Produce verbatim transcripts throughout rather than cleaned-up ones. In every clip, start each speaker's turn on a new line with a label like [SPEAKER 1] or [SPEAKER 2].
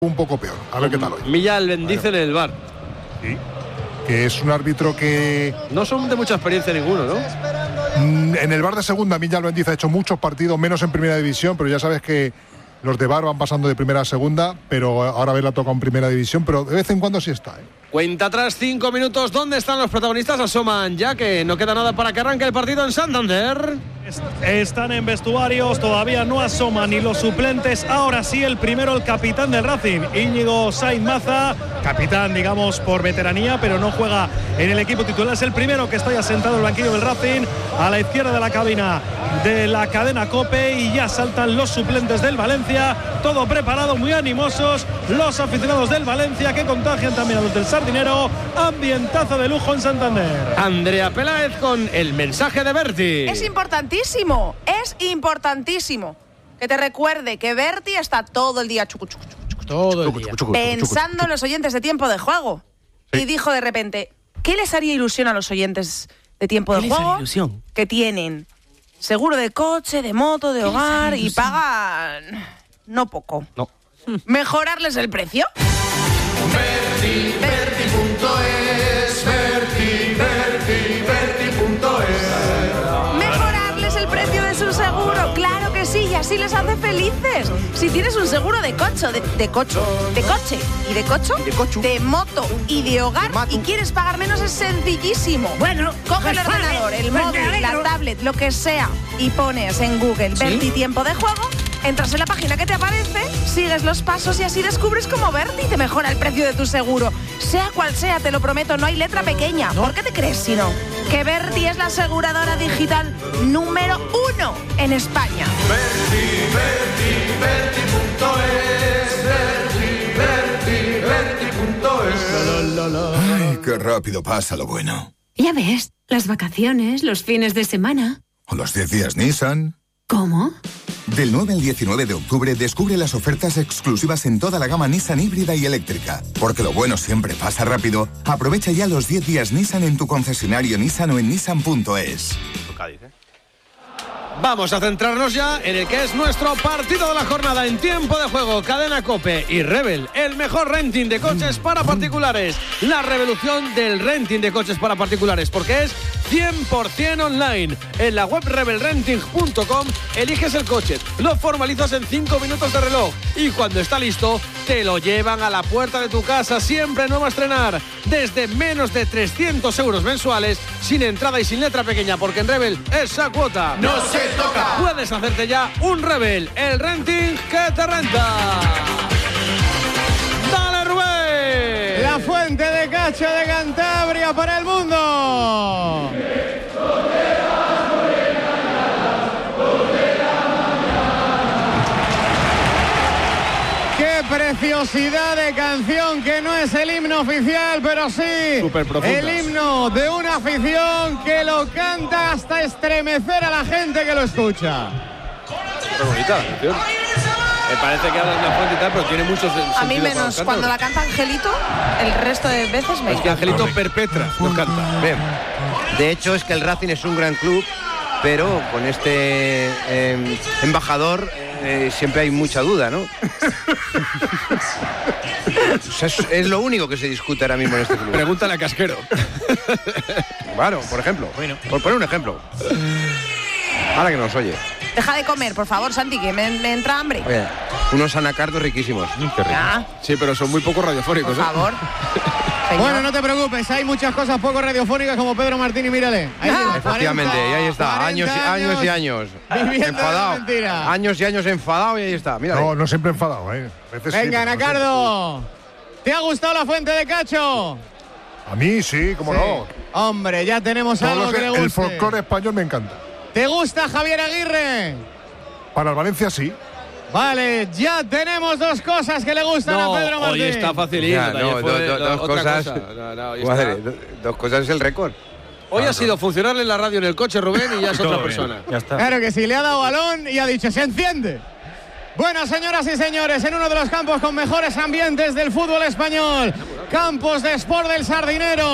[SPEAKER 1] un poco peor. A ver qué tal hoy.
[SPEAKER 2] Millán bendice en el V A R.
[SPEAKER 1] Sí. Que es un árbitro que...
[SPEAKER 2] No son de mucha experiencia ninguno, ¿no?
[SPEAKER 1] En el V A R de segunda, Millán Bendiz ha hecho muchos partidos, menos en primera división, pero ya sabes que los de V A R van pasando de primera a segunda, pero ahora Vela toca en primera división, pero de vez en cuando sí está, ¿eh?
[SPEAKER 2] Cuenta atrás, cinco minutos. ¿Dónde están los protagonistas? Asoman ya que no queda nada para que arranque el partido en Santander.
[SPEAKER 3] Están en vestuarios, todavía no asoman ni los suplentes. Ahora sí, el primero, el capitán del Racing, Íñigo Sainz Maza, capitán, digamos, por veteranía, pero no juega en el equipo titular. Es el primero que está ya sentado en el banquillo del Racing, a la izquierda de la cabina de la cadena COPE, y ya saltan los suplentes del Valencia. Todo preparado, muy animosos los aficionados del Valencia, que contagian también a los del Sardinero. Ambientazo de lujo en Santander.
[SPEAKER 2] Andrea Peláez con el mensaje de Berti.
[SPEAKER 4] Es importantísimo, es importantísimo que te recuerde que Berti está todo el día chucu, chucu, chucu, chucu,
[SPEAKER 2] todo el día
[SPEAKER 4] chucu, chucu, pensando chucu, en los oyentes de Tiempo de Juego. Sí. Y dijo de repente, ¿qué les haría ilusión a los oyentes de Tiempo de Juego?
[SPEAKER 2] Ilusión?
[SPEAKER 4] Que tienen seguro de coche, de moto, de hogar y pagan no poco.
[SPEAKER 2] No.
[SPEAKER 4] ¿Mejorarles el precio?
[SPEAKER 5] Berti, Berti punto es, Berti, Berti, Berti punto es.
[SPEAKER 4] ¿Mejorarles el precio de su seguro? Claro que sí, y así les hace felices. Si tienes un seguro de coche, de, de coche, de coche y de coche,
[SPEAKER 2] de, cocho.
[SPEAKER 4] de moto y de hogar,
[SPEAKER 2] de
[SPEAKER 4] y quieres pagar menos, es sencillísimo.
[SPEAKER 6] Bueno,
[SPEAKER 4] coge
[SPEAKER 6] pues
[SPEAKER 4] el ordenador,
[SPEAKER 6] vale,
[SPEAKER 4] el
[SPEAKER 6] pues
[SPEAKER 4] móvil, la tablet, lo que sea, y pones en Google
[SPEAKER 2] ¿Sí?
[SPEAKER 4] Berti Tiempo de Juego. Entras en la página que te aparece, sigues los pasos y así descubres cómo Berti te mejora el precio de tu seguro. Sea cual sea, te lo prometo, no hay letra pequeña. ¿No? ¿Por qué te crees si no? Que Berti es la aseguradora digital número uno en España.
[SPEAKER 5] Berti, Berti, Berti punto es, Berti, Berti, Berti punto es.
[SPEAKER 7] Ay, qué rápido pasa lo bueno.
[SPEAKER 6] Ya ves, las vacaciones, los fines de semana.
[SPEAKER 7] O los diez días Nissan.
[SPEAKER 6] ¿Cómo?
[SPEAKER 7] Del nueve al diecinueve de octubre descubre las ofertas exclusivas en toda la gama Nissan híbrida y eléctrica. Porque lo bueno siempre pasa rápido. Aprovecha ya los diez días Nissan en tu concesionario Nissan o en Nissan punto es.
[SPEAKER 2] Vamos a centrarnos ya en el que es nuestro partido de la jornada en Tiempo de Juego. Cadena COPE y Rebel, el mejor renting de coches para particulares. La revolución del renting de coches para particulares, porque es cien por ciento online. En la web rebel renting punto com eliges el coche, lo formalizas en cinco minutos de reloj y cuando está listo te lo llevan a la puerta de tu casa, siempre nuevo a estrenar, desde menos de trescientos euros mensuales, sin entrada y sin letra pequeña, porque en Rebel esa cuota
[SPEAKER 5] no se toca.
[SPEAKER 2] Puedes hacerte ya un Rebel, el renting que te renta. ¡Dale, Rubén!
[SPEAKER 8] La fuente de cacho de Cantabria para el mundo. ¡Qué preciosidad de canción! Que no es el himno oficial, pero sí el himno de una afición que lo canta hasta estremecer a la gente que lo escucha.
[SPEAKER 2] Qué bonita la canción. Me parece que habla de una fuente y tal, pero tiene muchos sentidos.
[SPEAKER 4] A mí menos cuando, cuando la canta Angelito, el resto de veces me...
[SPEAKER 2] Es que Angelito perpetra, no canta.
[SPEAKER 9] Bien. De hecho, es que el Racing es un gran club, pero con este eh, embajador eh, siempre hay mucha duda, ¿no? O sea, es, es lo único que se discute ahora mismo en este club.
[SPEAKER 2] Pregúntale a Casquero.
[SPEAKER 9] Claro, por ejemplo. Bueno. Por poner un ejemplo. Ahora que nos oye.
[SPEAKER 4] Deja de comer, por favor, Santi, que me, me entra hambre.
[SPEAKER 9] Oye, unos anacardos riquísimos. Qué rico.
[SPEAKER 4] Ah.
[SPEAKER 2] Sí, pero son muy poco radiofónicos.
[SPEAKER 4] Por favor.
[SPEAKER 2] ¿eh?
[SPEAKER 8] Bueno, no te preocupes, hay muchas cosas poco radiofónicas como Pedro Martín y mírale. Ahí
[SPEAKER 9] ah, efectivamente, y ahí está, años y años y años. Enfadado. Años y años enfadado y ahí está. Mírale.
[SPEAKER 1] No, no siempre enfadado, ¿eh? A veces
[SPEAKER 8] Venga,
[SPEAKER 1] sí,
[SPEAKER 8] Anacardo. No ¿te ha gustado la fuente de cacho?
[SPEAKER 1] A mí sí, cómo sí. no.
[SPEAKER 8] Hombre, ya tenemos Todos algo que, que le guste.
[SPEAKER 1] El folclore español me encanta.
[SPEAKER 8] ¿Te gusta Javier Aguirre?
[SPEAKER 1] Para el Valencia sí.
[SPEAKER 8] Vale, ya tenemos dos cosas que le gustan
[SPEAKER 2] no,
[SPEAKER 8] a Pedro Martín.
[SPEAKER 2] Hoy está facilito.
[SPEAKER 9] Ya, no, do, do, dos cosas. Cosa. No, no, madre, do, dos cosas es el récord.
[SPEAKER 2] Hoy ah, ha sido no. funcionar en la radio en el coche, Rubén, y ya es otra bien. persona.
[SPEAKER 8] Ya está. Claro que sí, le ha dado balón y ha dicho, se enciende. Bueno, señoras y señores, en uno de los campos con mejores ambientes del fútbol español, Campos de Sport del Sardinero,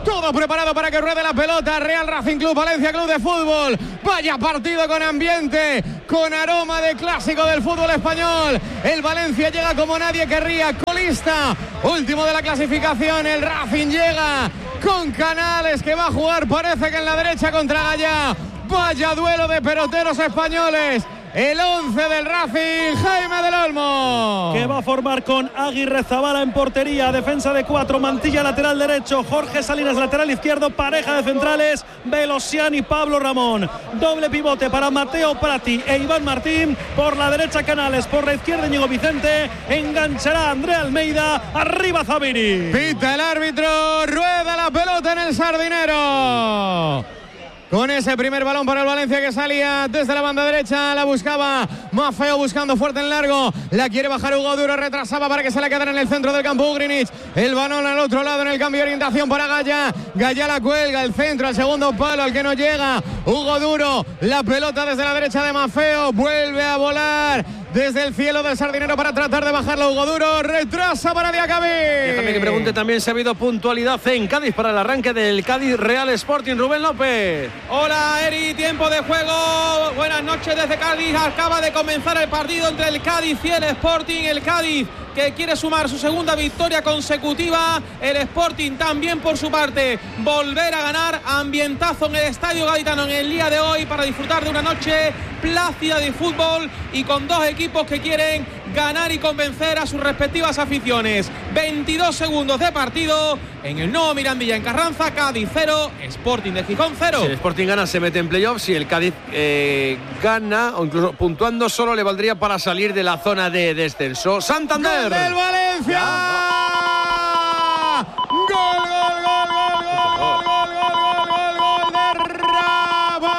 [SPEAKER 8] Todo preparado para que ruede la pelota. Real Racing Club, Valencia Club de Fútbol. Vaya partido con ambiente, con aroma de clásico del fútbol español. El Valencia llega como nadie querría, colista, último de la clasificación. El Racing llega con Canales, que va a jugar, parece que en la derecha, contra Gallá. Vaya duelo de peloteros españoles. El once del Racing, Jaime del Olmo,
[SPEAKER 3] que va a formar con Aguirre Zabala en portería, defensa de cuatro, Mantilla lateral derecho, Jorge Salinas lateral izquierdo, pareja de centrales, Velosian y Pablo Ramón. Doble pivote para Mateo Prati e Iván Martín. Por la derecha Canales, por la izquierda Íñigo Vicente. Enganchará Andrea Almeida, arriba Zabiri.
[SPEAKER 8] Pita el árbitro, rueda la pelota en el Sardinero. Con ese primer balón para el Valencia, que salía desde la banda derecha, la buscaba Maffeo, buscando fuerte en largo, la quiere bajar Hugo Duro, retrasaba para que se la quedara en el centro del campo Ugrinic. El balón al otro lado en el cambio de orientación para Gallá. Gallá la cuelga, el centro al segundo palo, al que no llega Hugo Duro. La pelota desde la derecha de Maffeo, vuelve a volar desde el cielo del Sardinero para tratar de bajarlo Hugo Duro, retrasa para Diacabí.
[SPEAKER 2] Déjame que pregunte también si ha habido puntualidad en Cádiz para el arranque del Cádiz Real Sporting. Rubén López.
[SPEAKER 10] Hola Eri, tiempo de juego, buenas noches desde Cádiz. Acaba de comenzar el partido entre el Cádiz y el Sporting. El Cádiz, que quiere sumar su segunda victoria consecutiva. El Sporting también, por su parte, volver a ganar. Ambientazo en el Estadio Gaditano en el día de hoy para disfrutar de una noche plácida de fútbol y con dos equipos que quieren ganar y convencer a sus respectivas aficiones. veintidós segundos de partido en el nuevo Mirandilla en Carranza. Cádiz cero, Sporting de Gijón cero.
[SPEAKER 2] Si el Sporting gana, se mete en playoffs. Si el Cádiz eh, gana, o incluso puntuando, solo le valdría para salir de la zona de descenso. Santander.
[SPEAKER 8] ¡Gol del Valencia! ¡Gol, gol, gol, gol, gol, gol, gol, gol, gol de Raba!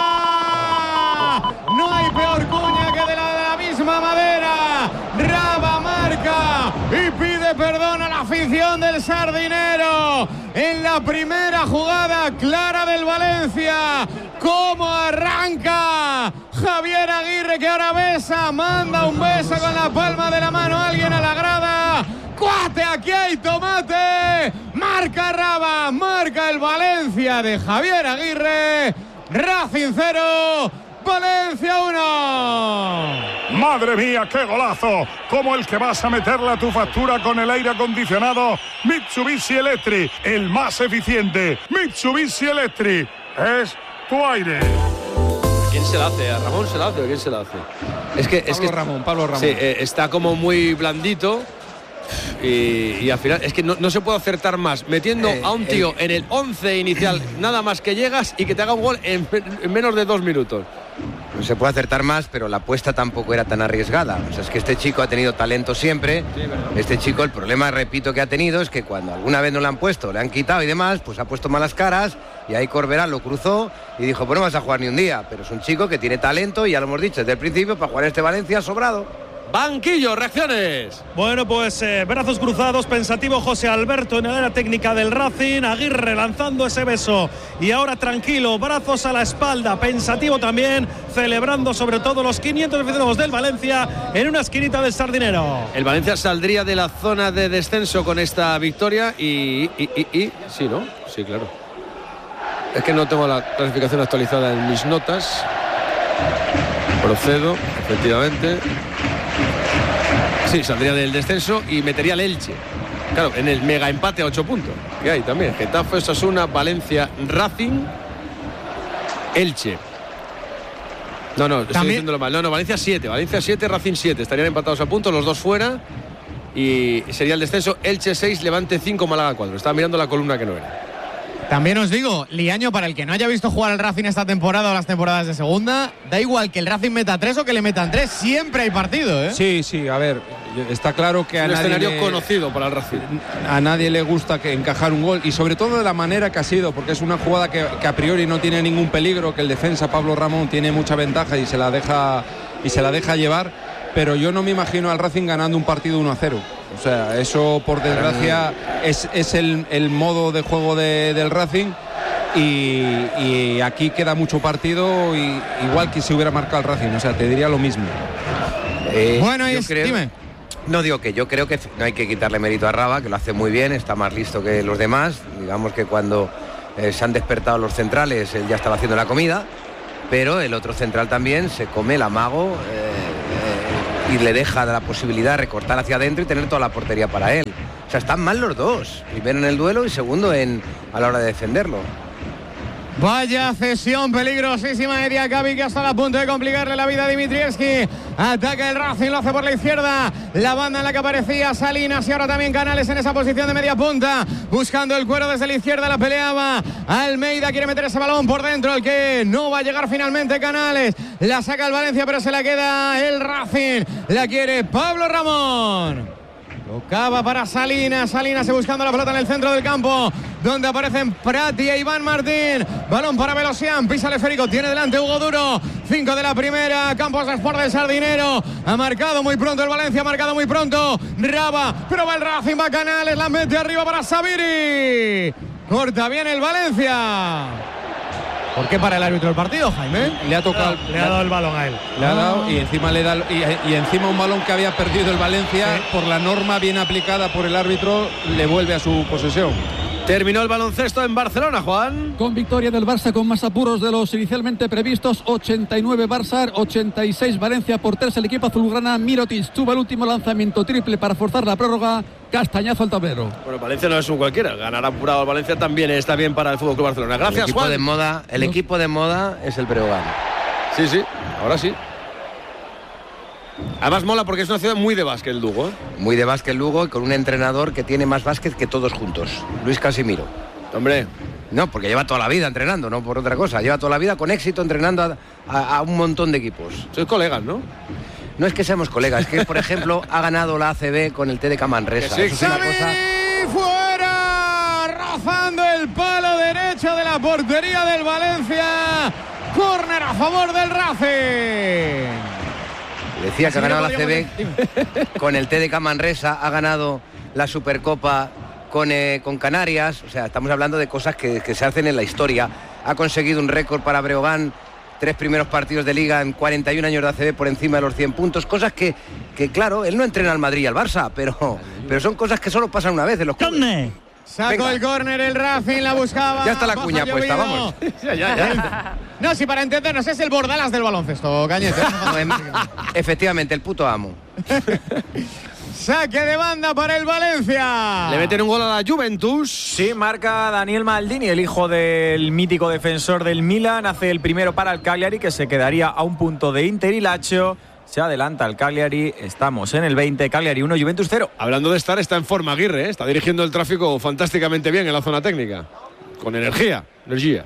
[SPEAKER 8] No hay peor cuña que de la de la misma madera. Raba marca y pide perdón a la afición del Sardinero en la primera jugada clara del Valencia. ¿Cómo arranca Javier Aguirre, que ahora besa, manda un beso con la palma de la mano a alguien a la grada? ¡Cuate, aquí hay tomate! Marca Raba, marca el Valencia de Javier Aguirre. Racing cero, Valencia uno.
[SPEAKER 11] ¡Madre mía, qué golazo! Como el que vas a meterle a tu factura con el aire acondicionado Mitsubishi Electric, el más eficiente. Mitsubishi Electric es tu aire.
[SPEAKER 2] ¿Quién se la hace? ¿A Ramón se la hace o quién se la hace? Es que,
[SPEAKER 12] Pablo
[SPEAKER 2] es que
[SPEAKER 12] Ramón, Pablo Ramón.
[SPEAKER 2] Sí, eh, está como muy blandito. Y, y al final es que no, no se puede acertar más metiendo
[SPEAKER 9] Eh,
[SPEAKER 2] a un tío
[SPEAKER 9] el-
[SPEAKER 2] en el once inicial, nada más que llegas y que te haga un gol en, en menos de dos minutos.
[SPEAKER 9] No se puede acertar más, pero la apuesta tampoco era tan arriesgada. O sea, es que este chico ha tenido talento siempre. Este chico, el problema, repito, que ha tenido es que cuando alguna vez no le han puesto, le han quitado y demás, pues ha puesto malas caras. Y ahí Corberán lo cruzó y dijo, pues no vas a jugar ni un día. Pero es un chico que tiene talento y ya lo hemos dicho desde el principio, para jugar este Valencia sobrado.
[SPEAKER 2] Banquillo, reacciones.
[SPEAKER 3] Bueno, pues eh, brazos cruzados, pensativo José Alberto en el área técnica del Racing. Aguirre lanzando ese beso y ahora tranquilo, brazos a la espalda, pensativo también, celebrando sobre todo los quinientos aficionados del Valencia en una esquinita del Sardinero.
[SPEAKER 2] El Valencia saldría de la zona de descenso con esta victoria y, y, y, y sí, ¿no? Sí, claro. Es que no tengo la clasificación actualizada en mis notas. Procedo, efectivamente. Sí, saldría del descenso y metería al Elche. Claro, en el mega empate a ocho puntos. Que hay también. Getafe, Osasuna, Valencia, Racing, Elche. No, no, estoy
[SPEAKER 8] ¿También?
[SPEAKER 2] diciéndolo mal. No, no, Valencia siete. Valencia siete, Racing siete. Estarían empatados a puntos, los dos fuera. Y sería el descenso Elche seis, Levante cinco, Málaga cuatro. Estaba mirando la columna que no era.
[SPEAKER 8] También os digo, Liaño, para el que no haya visto jugar al Racing esta temporada o las temporadas de segunda, da igual que el Racing meta tres o que le metan tres, siempre hay partido, ¿eh?
[SPEAKER 12] Sí, sí, a ver, está claro que a
[SPEAKER 2] Un
[SPEAKER 12] nadie
[SPEAKER 2] escenario
[SPEAKER 12] le,
[SPEAKER 2] conocido para el Racing.
[SPEAKER 12] a nadie le gusta que encajar un gol y sobre todo de la manera que ha sido, porque es una jugada que, que a priori no tiene ningún peligro, que el defensa Pablo Ramón tiene mucha ventaja y se la deja y se la deja llevar, pero yo no me imagino al Racing ganando un partido uno a cero. O sea, eso por desgracia es, es el, el modo de juego de, del Racing. Y, y aquí queda mucho partido, y, igual que si hubiera marcado el Racing, o sea, te diría lo mismo.
[SPEAKER 9] Eh,
[SPEAKER 8] Bueno,
[SPEAKER 9] yo
[SPEAKER 8] es,
[SPEAKER 9] creo-
[SPEAKER 8] dime.
[SPEAKER 9] No digo que yo creo que no hay que quitarle mérito a Raba, que lo hace muy bien, está más listo que los demás. Digamos que cuando eh, se han despertado los centrales, él ya estaba haciendo la comida, pero el otro central también se come el amago eh, eh, y le deja la posibilidad de recortar hacia adentro y tener toda la portería para él. O sea, están mal los dos, primero en el duelo y segundo en, a la hora de defenderlo.
[SPEAKER 8] Vaya cesión peligrosísima de Diakabi, que hasta a punto de complicarle la vida a Dimitrievski. Ataca el Racing, lo hace por la izquierda. La banda en la que aparecía Salinas y ahora también Canales en esa posición de media punta. Buscando el cuero desde la izquierda, la peleaba Almeida, quiere meter ese balón por dentro, el que no va a llegar finalmente Canales. La saca el Valencia, pero se la queda el Racing. La quiere Pablo Ramón. Tocaba para Salinas, Salinas buscando la pelota en el centro del campo, donde aparecen Prati e Iván Martín. Balón para Velosian, pisa el esférico, tiene delante Hugo Duro. Cinco de la primera, Campos de Sport del Sardinero. Ha marcado muy pronto el Valencia, ha marcado muy pronto Raba, pero va el Racing, va Canales, la mete arriba para Sabiri. Corta bien el Valencia. ¿Por qué para el árbitro del partido, Jaime?
[SPEAKER 3] Le ha tocado, no, le ha dado el balón a él.
[SPEAKER 12] Le ha dado y encima le da y, y encima un balón que había perdido el Valencia, sí, por la norma bien aplicada por el árbitro, le vuelve a su posesión.
[SPEAKER 2] Terminó el baloncesto en Barcelona, Juan.
[SPEAKER 13] Con victoria del Barça con más apuros de los inicialmente previstos. ochenta y nueve Barça, ochenta y seis Valencia. Por tres el equipo azulgrana. Mirotic tuvo el último lanzamiento triple para forzar la prórroga. Castañazo al tablero.
[SPEAKER 2] Bueno, Valencia no es un cualquiera. Ganar apurado al Valencia también está bien para el F C Barcelona. Gracias,
[SPEAKER 9] el equipo
[SPEAKER 2] Juan.
[SPEAKER 9] De moda, el no. equipo de moda es el Breogán.
[SPEAKER 2] Sí, sí, ahora sí. Además mola porque es una ciudad muy de básquet el Lugo, ¿eh?
[SPEAKER 9] Muy de básquet el Lugo y con un entrenador que tiene más básquet que todos juntos, Luis Casimiro.
[SPEAKER 2] Hombre.
[SPEAKER 9] No, porque lleva toda la vida entrenando, no por otra cosa. Lleva toda la vida con éxito entrenando a, a, a un montón de equipos.
[SPEAKER 2] Sois colegas, ¿no?
[SPEAKER 9] No es que seamos colegas, es que, por ejemplo, ha ganado la A C B con el T D K Manresa.
[SPEAKER 8] Sí, es una cosa... fuera, rozando el palo derecho de la portería del Valencia. Córner a favor del Racing.
[SPEAKER 9] Decía que ha ganado la A C B con el T D K Manresa, ha ganado la Supercopa con, eh, con Canarias. O sea, estamos hablando de cosas que, que se hacen en la historia. Ha conseguido un récord para Breogán, tres primeros partidos de Liga en cuarenta y un años de A C B por encima de los cien puntos. Cosas que, que claro, él no entrena al Madrid y al Barça, pero, pero son cosas que solo pasan una vez en los clubes.
[SPEAKER 8] Sacó Venga. el córner, el Racing la buscaba.
[SPEAKER 9] Ya está la cuña puesta, vamos.
[SPEAKER 8] ya, ya, ya. No, si para entendernos es el Bordalas del baloncesto, Cañete.
[SPEAKER 9] Efectivamente, el puto amo.
[SPEAKER 8] Saque de banda para el Valencia.
[SPEAKER 2] Le meten un gol a la Juventus.
[SPEAKER 14] Sí, marca Daniel Maldini, el hijo del mítico defensor del Milan. Hace el primero para el Cagliari, que se quedaría a un punto de Inter y Lazio. Se adelanta el Cagliari, estamos en el veinte, Cagliari uno, Juventus cero.
[SPEAKER 2] Hablando de estar, está en forma Aguirre, ¿eh? Está dirigiendo el tráfico fantásticamente bien en la zona técnica. Con energía, energía.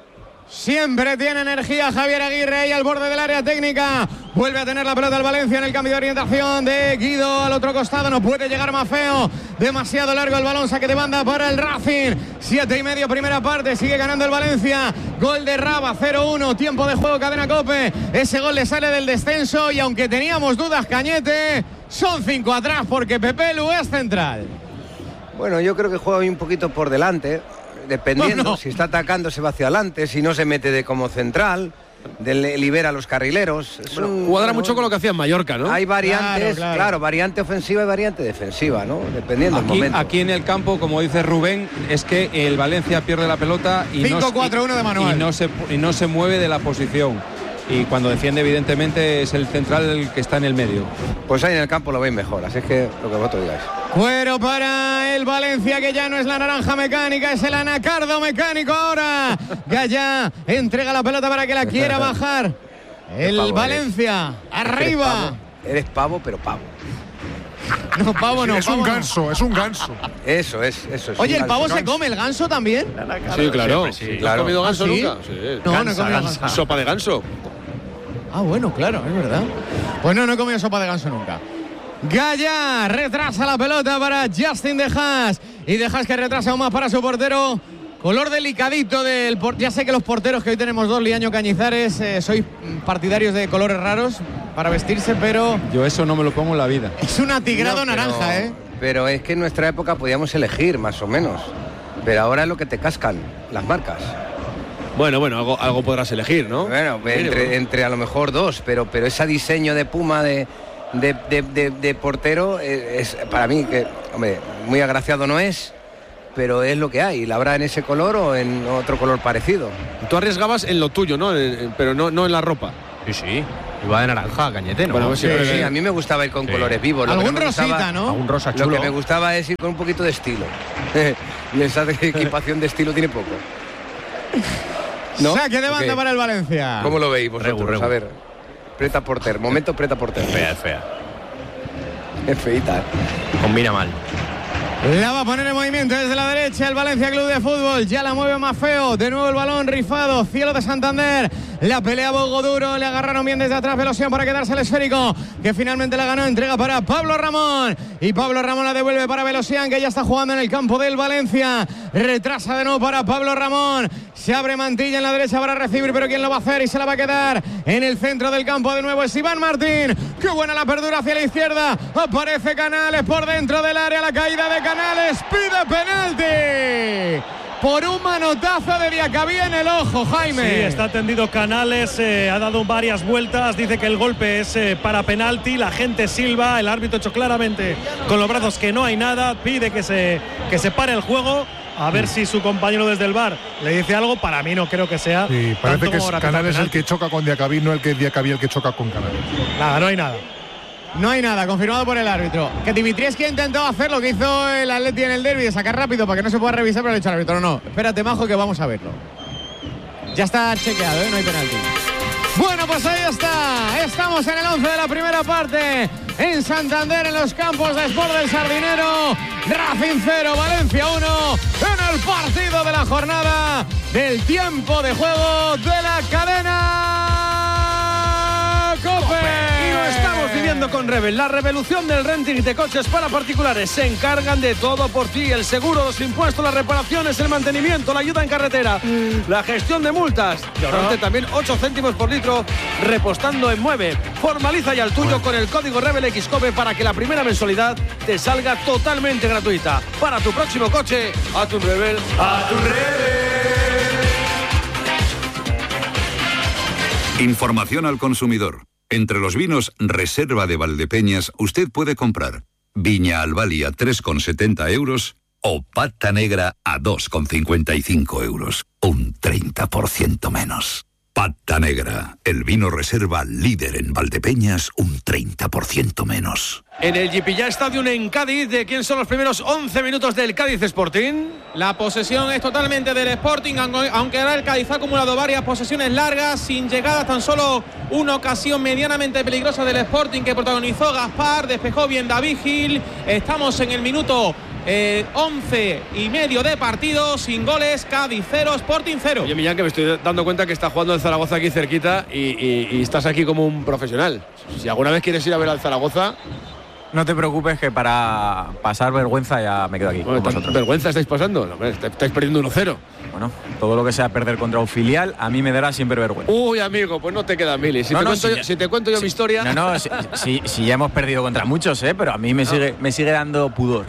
[SPEAKER 8] Siempre tiene energía Javier Aguirre ahí al borde del área técnica. Vuelve a tener la pelota el Valencia en el cambio de orientación de Guido al otro costado. No puede llegar más feo. Demasiado largo el balón. Saque de banda para el Racing. Siete y medio primera parte. Sigue ganando el Valencia. Gol de Raba, cero uno. Tiempo de juego, Cadena COPE. Ese gol le sale del descenso. Y aunque teníamos dudas, Cañete, son cinco atrás porque Pepe Lu es central.
[SPEAKER 9] Bueno, yo creo que juega un poquito por delante. Dependiendo, no, no. si está atacando se va hacia adelante, si no se mete de como central, de, libera a los carrileros.
[SPEAKER 2] Es bueno, un, cuadra bueno, mucho con lo que hacía en Mallorca, ¿no?
[SPEAKER 9] Hay variantes, claro,
[SPEAKER 2] claro.
[SPEAKER 9] claro, variante ofensiva y variante defensiva, ¿no? Dependiendo
[SPEAKER 12] aquí,
[SPEAKER 9] del momento.
[SPEAKER 12] Aquí en el campo, como dice Rubén, es que el Valencia pierde la pelota y,
[SPEAKER 8] cinco cuatro uno de Manuel.
[SPEAKER 12] Y, no se, y no se mueve de la posición. Y cuando defiende, evidentemente, es el central el que está en el medio.
[SPEAKER 9] Pues ahí en el campo lo veis mejor, así es que lo que vosotros digáis.
[SPEAKER 8] Cuero para el Valencia, que ya no es la naranja mecánica, es el anacardo mecánico ahora. Gaya entrega la pelota para que la quiera bajar. El pavo, Valencia, eres, arriba.
[SPEAKER 9] Eres pavo, eres pavo, pero pavo.
[SPEAKER 8] No, pavo no.
[SPEAKER 1] Es
[SPEAKER 8] pavo
[SPEAKER 1] un ganso,
[SPEAKER 8] no.
[SPEAKER 1] es un ganso.
[SPEAKER 9] Eso es, eso es.
[SPEAKER 8] Oye, ¿el pavo
[SPEAKER 1] ganso.
[SPEAKER 8] se come el ganso también?
[SPEAKER 2] Sí, claro. Sí, sí, claro. ¿Has comido ganso
[SPEAKER 8] ¿Ah, sí?
[SPEAKER 2] nunca? Sí.
[SPEAKER 8] No,
[SPEAKER 2] Gansa,
[SPEAKER 8] no he comido
[SPEAKER 2] gansa.
[SPEAKER 8] ganso.
[SPEAKER 2] Sopa de ganso.
[SPEAKER 8] Ah, bueno, claro, es verdad. Pues no, no he comido sopa de ganso nunca. Gaya retrasa la pelota para Justin De Haas. Y De Haas que retrasa aún más para su portero. Color delicadito del... Por... Ya sé que los porteros que hoy tenemos dos, Liaño Cañizares, eh, sois partidarios de colores raros para vestirse, pero...
[SPEAKER 12] Yo eso no me lo pongo en la vida.
[SPEAKER 8] Es un atigrado no, pero, naranja, ¿eh?
[SPEAKER 9] Pero es que en nuestra época podíamos elegir, más o menos. Pero ahora es lo que te cascan, las marcas.
[SPEAKER 2] Bueno, bueno, algo, algo podrás elegir, ¿no?
[SPEAKER 9] Bueno, entre, entre a lo mejor dos, pero, pero ese diseño de Puma de, de, de, de, de portero es, es para mí que, hombre, muy agraciado no es, pero es lo que hay. La habrá en ese color o en otro color parecido.
[SPEAKER 2] Tú arriesgabas en lo tuyo, ¿no? En, pero no, no en la ropa.
[SPEAKER 14] Sí, sí. Iba de naranja, Cañete, ¿no?
[SPEAKER 9] Bueno, sí, sí, sí, a mí me gustaba ir con sí. colores vivos. Lo
[SPEAKER 8] Algún
[SPEAKER 9] que
[SPEAKER 8] rosita,
[SPEAKER 9] gustaba,
[SPEAKER 8] ¿no?
[SPEAKER 14] Algún rosa chulo.
[SPEAKER 9] Lo que me gustaba es ir con un poquito de estilo. Y esa equipación de estilo tiene poco.
[SPEAKER 8] ¿No? Saque de banda para el Valencia.
[SPEAKER 9] ¿Cómo lo veis vosotros?
[SPEAKER 14] Regu, regu.
[SPEAKER 9] A ver, Preta Porter, momento Preta Porter.
[SPEAKER 14] Fea, es fea.
[SPEAKER 9] Es feita, ¿eh?
[SPEAKER 14] Combina mal.
[SPEAKER 8] La va a poner en movimiento desde la derecha el Valencia Club de Fútbol. Ya la mueve más feo. De nuevo el balón rifado. Cielo de Santander. La pelea Bogo Duro. Le agarraron bien desde atrás Velosian para quedarse el esférico. Que finalmente la ganó. Entrega para Pablo Ramón. Y Pablo Ramón la devuelve para Velosian, que ya está jugando en el campo del Valencia. Retrasa de nuevo para Pablo Ramón. Se abre Mantilla en la derecha para recibir. Pero ¿quién lo va a hacer? Y se la va a quedar en el centro del campo de nuevo. Es Iván Martín. Qué buena la apertura hacia la izquierda. Aparece Canales por dentro del área. La caída de Canales, pide penalti por un manotazo de Diacabí en el ojo, Jaime.
[SPEAKER 3] Sí, está tendido Canales, eh, ha dado varias vueltas, dice que el golpe es eh, para penalti, la gente silba, el árbitro ha hecho claramente con los brazos que no hay nada, pide que se, que se pare el juego. A ver si su compañero desde el V A R le dice algo. Para mí no creo que sea.
[SPEAKER 1] Sí, parece que es Canales
[SPEAKER 3] penalti.
[SPEAKER 1] el que choca con Diacabí, no el que Diacabí el que choca con Canales.
[SPEAKER 3] Nada, no hay nada.
[SPEAKER 8] No hay nada, confirmado por el árbitro. Que Dimitrievski intentó hacer lo que hizo el Atleti en el derbi, de sacar rápido para que no se pueda revisar, pero le ha dicho al árbitro. No, no, espérate, Majo, que vamos a verlo. Ya está chequeado, ¿eh? No hay penalti. Bueno, pues ahí está. Estamos en el once de la primera parte. En Santander, en los campos de Sport del Sardinero. Racing cero, Valencia uno. En el partido de la jornada del tiempo de juego de la cadena COPE.
[SPEAKER 2] Y lo estamos viviendo con Rebel. La revolución del renting de coches para particulares. Se encargan de todo por ti. El seguro, los impuestos, las reparaciones, el mantenimiento, la ayuda en carretera, la gestión de multas. Y ahorrarte también ocho céntimos por litro repostando en Mueve. Formaliza ya el tuyo con el código Rebel X COPE para que la primera mensualidad te salga totalmente gratuita. Para tu próximo coche, a tu Rebel.
[SPEAKER 5] A tu Rebel.
[SPEAKER 15] Información al consumidor. Entre los vinos Reserva de Valdepeñas usted puede comprar Viña Albali a tres con setenta euros o Pata Negra a dos con cincuenta y cinco euros. Un treinta por ciento menos. Pata Negra, el vino Reserva líder en Valdepeñas, un treinta por ciento menos.
[SPEAKER 2] En el Jipilla Stadium en Cádiz, ¿de quién son los primeros once minutos del Cádiz Sporting?
[SPEAKER 10] La posesión es totalmente del Sporting, aunque ahora el Cádiz ha acumulado varias posesiones largas, sin llegadas, tan solo una ocasión medianamente peligrosa del Sporting que protagonizó Gaspar, despejó bien David Gil. Estamos en el minuto eh, once y medio de partido, sin goles, Cádiz cero, Sporting cero.
[SPEAKER 2] Oye, Millán, que me estoy dando cuenta que está jugando el Zaragoza aquí cerquita y, y, y estás aquí como un profesional. Si alguna vez quieres ir a ver al Zaragoza...
[SPEAKER 14] No te preocupes, que para pasar vergüenza ya me quedo aquí
[SPEAKER 2] bueno, con vosotros. ¿Vergüenza estáis pasando? No, estáis perdiendo uno cero.
[SPEAKER 14] Bueno, todo lo que sea perder contra un filial, a mí me dará siempre vergüenza.
[SPEAKER 2] Uy, amigo, pues no te queda mili. Si,
[SPEAKER 14] no,
[SPEAKER 2] te,
[SPEAKER 14] no,
[SPEAKER 2] cuento
[SPEAKER 14] si,
[SPEAKER 2] yo, si te cuento yo
[SPEAKER 14] si,
[SPEAKER 2] mi historia...
[SPEAKER 14] No, no, si, si, si ya hemos perdido contra muchos, ¿eh? Pero a mí me, no. sigue, me sigue dando pudor.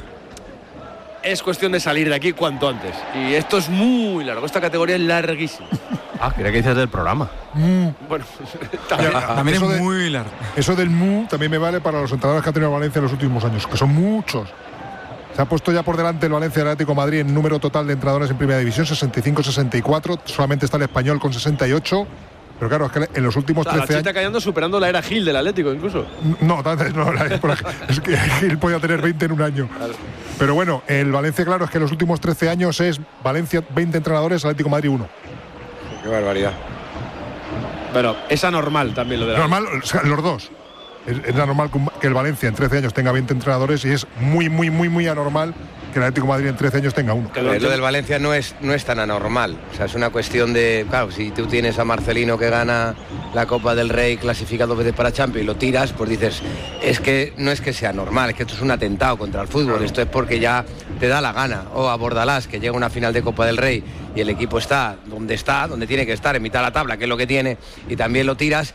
[SPEAKER 2] Es cuestión de salir de aquí cuanto antes. Y esto es muy largo, esta categoría es larguísima.
[SPEAKER 14] Ah, quería que dices del programa.
[SPEAKER 1] Mm.
[SPEAKER 2] Bueno, también,
[SPEAKER 1] ya,
[SPEAKER 14] también es
[SPEAKER 1] de,
[SPEAKER 14] muy largo.
[SPEAKER 1] Eso del mu también me vale para los entrenadores que ha tenido Valencia en los últimos años, que son muchos. Se ha puesto ya por delante el Valencia del Atlético de Madrid en número total de entrenadores en Primera División, sesenta y cinco sesenta y cuatro. Solamente está el Español con sesenta y ocho. Pero claro, es que en los últimos
[SPEAKER 2] trece años... La
[SPEAKER 1] años...
[SPEAKER 2] cayendo superando la era Gil del Atlético, incluso.
[SPEAKER 1] No, no la, es que Gil podía tener veinte en un año. Claro. Pero bueno, el Valencia, claro, es que en los últimos trece años es Valencia veinte entrenadores, Atlético de Madrid uno.
[SPEAKER 9] Qué barbaridad.
[SPEAKER 2] Pero es anormal también lo de la...
[SPEAKER 1] Normal, o sea, los dos. Es, es anormal que el Valencia en trece años tenga veinte entrenadores y es muy, muy, muy, muy anormal que el Atlético de Madrid en trece años tenga uno.
[SPEAKER 9] Lo del Valencia no es, no es tan anormal. O sea, es una cuestión de... Claro, si tú tienes a Marcelino que gana la Copa del Rey, clasifica dos veces para Champions y lo tiras, pues dices, es que no es que sea normal, es que esto es un atentado contra el fútbol. Claro. Esto es porque ya te da la gana. O a Bordalás, que llega a una final de Copa del Rey y el equipo está donde está, donde tiene que estar, en mitad de la tabla, que es lo que tiene, y también lo tiras.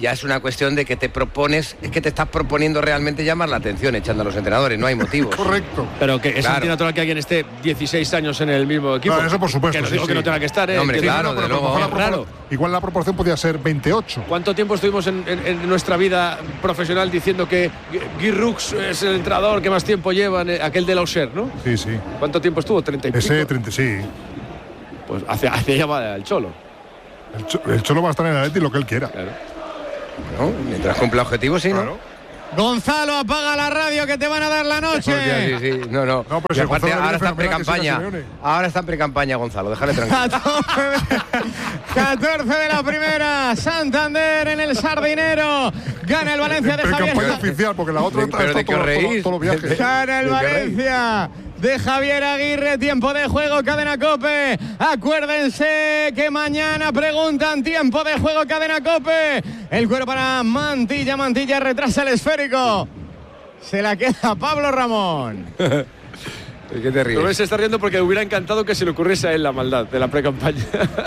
[SPEAKER 9] ya es una cuestión de que te propones, es que te estás proponiendo realmente llamar la atención echando a los entrenadores, no hay motivos.
[SPEAKER 1] Correcto.
[SPEAKER 2] Pero que es
[SPEAKER 9] Claro.
[SPEAKER 2] antinatural que alguien esté dieciséis años en el mismo equipo.
[SPEAKER 1] No, eso por supuesto.
[SPEAKER 2] Que no
[SPEAKER 1] sí,
[SPEAKER 2] digo
[SPEAKER 1] sí.
[SPEAKER 2] que no tenga que estar, ¿eh?
[SPEAKER 9] No, hombre,
[SPEAKER 2] Que-
[SPEAKER 9] claro,
[SPEAKER 2] no,
[SPEAKER 9] de
[SPEAKER 2] pero
[SPEAKER 9] luego.
[SPEAKER 2] a lo mejor
[SPEAKER 1] la
[SPEAKER 2] es
[SPEAKER 1] propor-
[SPEAKER 2] raro.
[SPEAKER 1] Igual la proporción podía ser veintiocho.
[SPEAKER 2] ¿Cuánto tiempo estuvimos en, en- en nuestra vida profesional diciendo que Guy Rux es el entrenador que más tiempo lleva, en aquel de Auxerre, ¿no?
[SPEAKER 1] Sí, sí.
[SPEAKER 2] ¿Cuánto tiempo estuvo? ¿treinta y pico?
[SPEAKER 1] Ese treinta, sí.
[SPEAKER 2] Pues hace, hace llamada al Cholo.
[SPEAKER 1] El, Cho- el Cholo va a estar en el Atleti lo que él quiera.
[SPEAKER 9] ¿No? Mientras cumpla objetivos, sí, ¿no?
[SPEAKER 1] Claro.
[SPEAKER 8] Gonzalo, apaga la radio que te van a dar la noche.
[SPEAKER 9] Hostia, sí, sí, no, no.
[SPEAKER 1] No, pero
[SPEAKER 9] Y
[SPEAKER 1] si
[SPEAKER 9] aparte,
[SPEAKER 1] Gonzalo
[SPEAKER 9] ahora
[SPEAKER 1] viene
[SPEAKER 9] está en
[SPEAKER 1] fenomenal, que siga
[SPEAKER 9] pre-campaña.
[SPEAKER 1] Simeone.
[SPEAKER 9] Ahora está en pre-campaña, Gonzalo, déjale tranquilo.
[SPEAKER 8] catorce de, catorce de la primera, Santander en el Sardinero. Gana el Valencia de
[SPEAKER 1] Pero
[SPEAKER 8] Javier.
[SPEAKER 1] campaña oficial, porque la otra
[SPEAKER 9] De-
[SPEAKER 1] está
[SPEAKER 9] pero de
[SPEAKER 1] todo-
[SPEAKER 9] que os
[SPEAKER 1] todo-
[SPEAKER 9] reís.
[SPEAKER 1] todos los viajes.
[SPEAKER 8] Gana el
[SPEAKER 9] ¿De qué reís?
[SPEAKER 8] Valencia de Javier Aguirre, tiempo de juego, Cadena Cope. Acuérdense que mañana preguntan tiempo de juego, Cadena Cope. El cuero para Mantilla, Mantilla retrasa el esférico. Se la queda Pablo Ramón.
[SPEAKER 9] ¿Qué te ríes?
[SPEAKER 2] Rubén se está riendo porque hubiera encantado que se le ocurriese a él la maldad de la pre-campaña.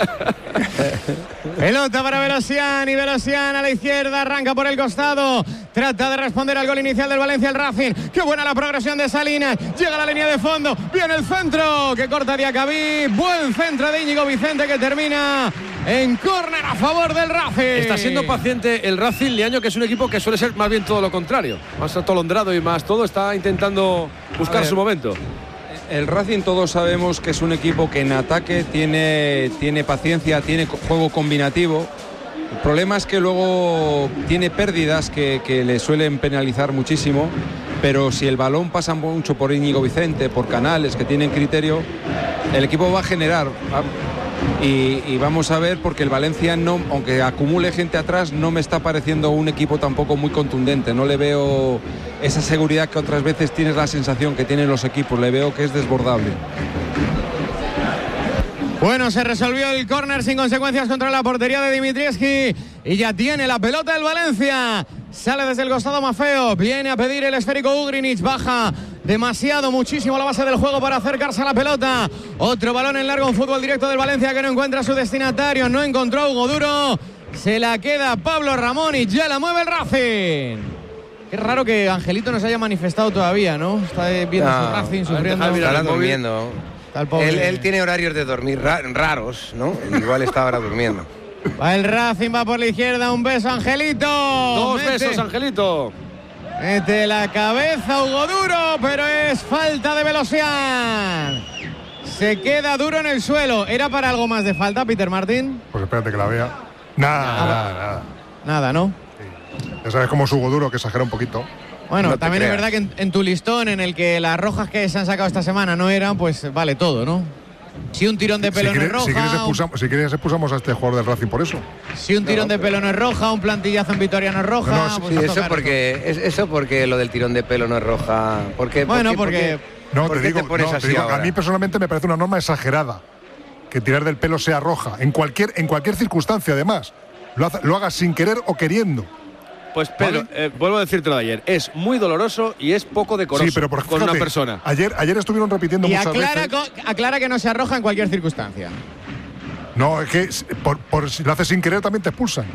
[SPEAKER 8] Pelota para Velosian y Velosian a la izquierda, arranca por el costado, trata de responder al gol inicial del Valencia, el Racing. Qué buena la progresión de Salinas, llega a la línea de fondo, viene el centro que corta Diacabí, buen centro de Íñigo Vicente que termina en córner a favor del Racing.
[SPEAKER 2] Está siendo paciente el Racing Liaño, que es un equipo que suele ser más bien todo lo contrario, más atolondrado y más todo, está intentando buscar
[SPEAKER 12] ver.
[SPEAKER 2] su momento.
[SPEAKER 12] El Racing todos sabemos que es un equipo que en ataque tiene, tiene paciencia, tiene co- juego combinativo. El problema es que luego tiene pérdidas que, que le suelen penalizar muchísimo, pero si el balón pasa mucho por Íñigo Vicente, por Canales, que tienen criterio, el equipo va a generar. va- Y, y vamos a ver, porque el Valencia, no, aunque acumule gente atrás, no me está pareciendo un equipo tampoco muy contundente. No le veo esa seguridad que otras veces tienes la sensación que tienen los equipos. Le veo que es desbordable.
[SPEAKER 8] Bueno, se resolvió el córner sin consecuencias contra la portería de Dimitrievski y ya tiene la pelota el Valencia. Sale desde el costado Mafeo, viene a pedir el esférico Ugrinic, baja demasiado, muchísimo la base del juego para acercarse a la pelota. Otro balón en largo, un fútbol directo del Valencia que no encuentra a su destinatario, no encontró a Hugo Duro. Se la queda Pablo Ramón y ya la mueve el Racing. Qué raro que Angelito no se haya manifestado todavía, ¿no? Está viendo
[SPEAKER 9] No,
[SPEAKER 8] su Racing
[SPEAKER 9] a ver,
[SPEAKER 8] sufriendo.
[SPEAKER 9] deja mirar Estará durmiendo.
[SPEAKER 8] Está el pobre.
[SPEAKER 9] Él, él tiene horarios de dormir ra- raros, ¿no? Igual está ahora durmiendo.
[SPEAKER 8] Va el Racing, va por la izquierda, un beso Angelito.
[SPEAKER 2] Dos
[SPEAKER 8] Mete-
[SPEAKER 2] besos, Angelito.
[SPEAKER 8] Mete la cabeza Hugo Duro, pero es falta de Velosian. Se queda Duro en el suelo. ¿Era para algo más de falta, Peter Martín?
[SPEAKER 1] Pues espérate que la vea. Nada, nada, nada.
[SPEAKER 8] Nada, ¿no?
[SPEAKER 1] Ya sabes cómo es Hugo Duro, que exagera un poquito.
[SPEAKER 8] Bueno,
[SPEAKER 1] No te
[SPEAKER 8] también es
[SPEAKER 1] creas.
[SPEAKER 8] verdad que en, en tu listón, en el que las rojas que se han sacado esta semana no eran, pues vale todo, ¿no? Si un tirón de pelo
[SPEAKER 1] si
[SPEAKER 8] no es
[SPEAKER 1] quieres,
[SPEAKER 8] roja,
[SPEAKER 1] si quieres
[SPEAKER 8] un-
[SPEAKER 1] expulsamos, si quieres expulsamos a este jugador del Racing por eso.
[SPEAKER 8] si un tirón de pelo no es roja, un plantillazo en Vitoria no es roja.
[SPEAKER 1] No, no,
[SPEAKER 8] pues
[SPEAKER 9] Sí,
[SPEAKER 8] a
[SPEAKER 9] eso
[SPEAKER 8] tocar
[SPEAKER 9] porque, es- eso porque lo del tirón de pelo no es roja. ¿Por qué? ¿Por
[SPEAKER 8] Bueno,
[SPEAKER 9] qué- por
[SPEAKER 8] porque-
[SPEAKER 9] qué-
[SPEAKER 1] No,
[SPEAKER 9] ¿por
[SPEAKER 1] te
[SPEAKER 9] qué
[SPEAKER 1] digo,
[SPEAKER 9] te pones
[SPEAKER 1] no, te
[SPEAKER 9] así
[SPEAKER 1] digo,
[SPEAKER 9] ahora?
[SPEAKER 1] a mí personalmente me parece una norma exagerada que tirar del pelo sea roja, en cualquier, en cualquier circunstancia además. Lo, hace- lo hagas sin querer o queriendo.
[SPEAKER 2] Pues Pedro, eh, vuelvo a decirte lo de ayer, es muy doloroso y es poco decoroso
[SPEAKER 1] Sí, pero por
[SPEAKER 2] con
[SPEAKER 1] fíjate,
[SPEAKER 2] una persona.
[SPEAKER 1] Ayer, ayer estuvieron repitiendo
[SPEAKER 8] Y
[SPEAKER 1] muchas
[SPEAKER 8] aclara,
[SPEAKER 1] veces.
[SPEAKER 8] co- aclara que no se arroja en cualquier circunstancia.
[SPEAKER 1] No, es que s- por, por si lo haces sin querer también te expulsan.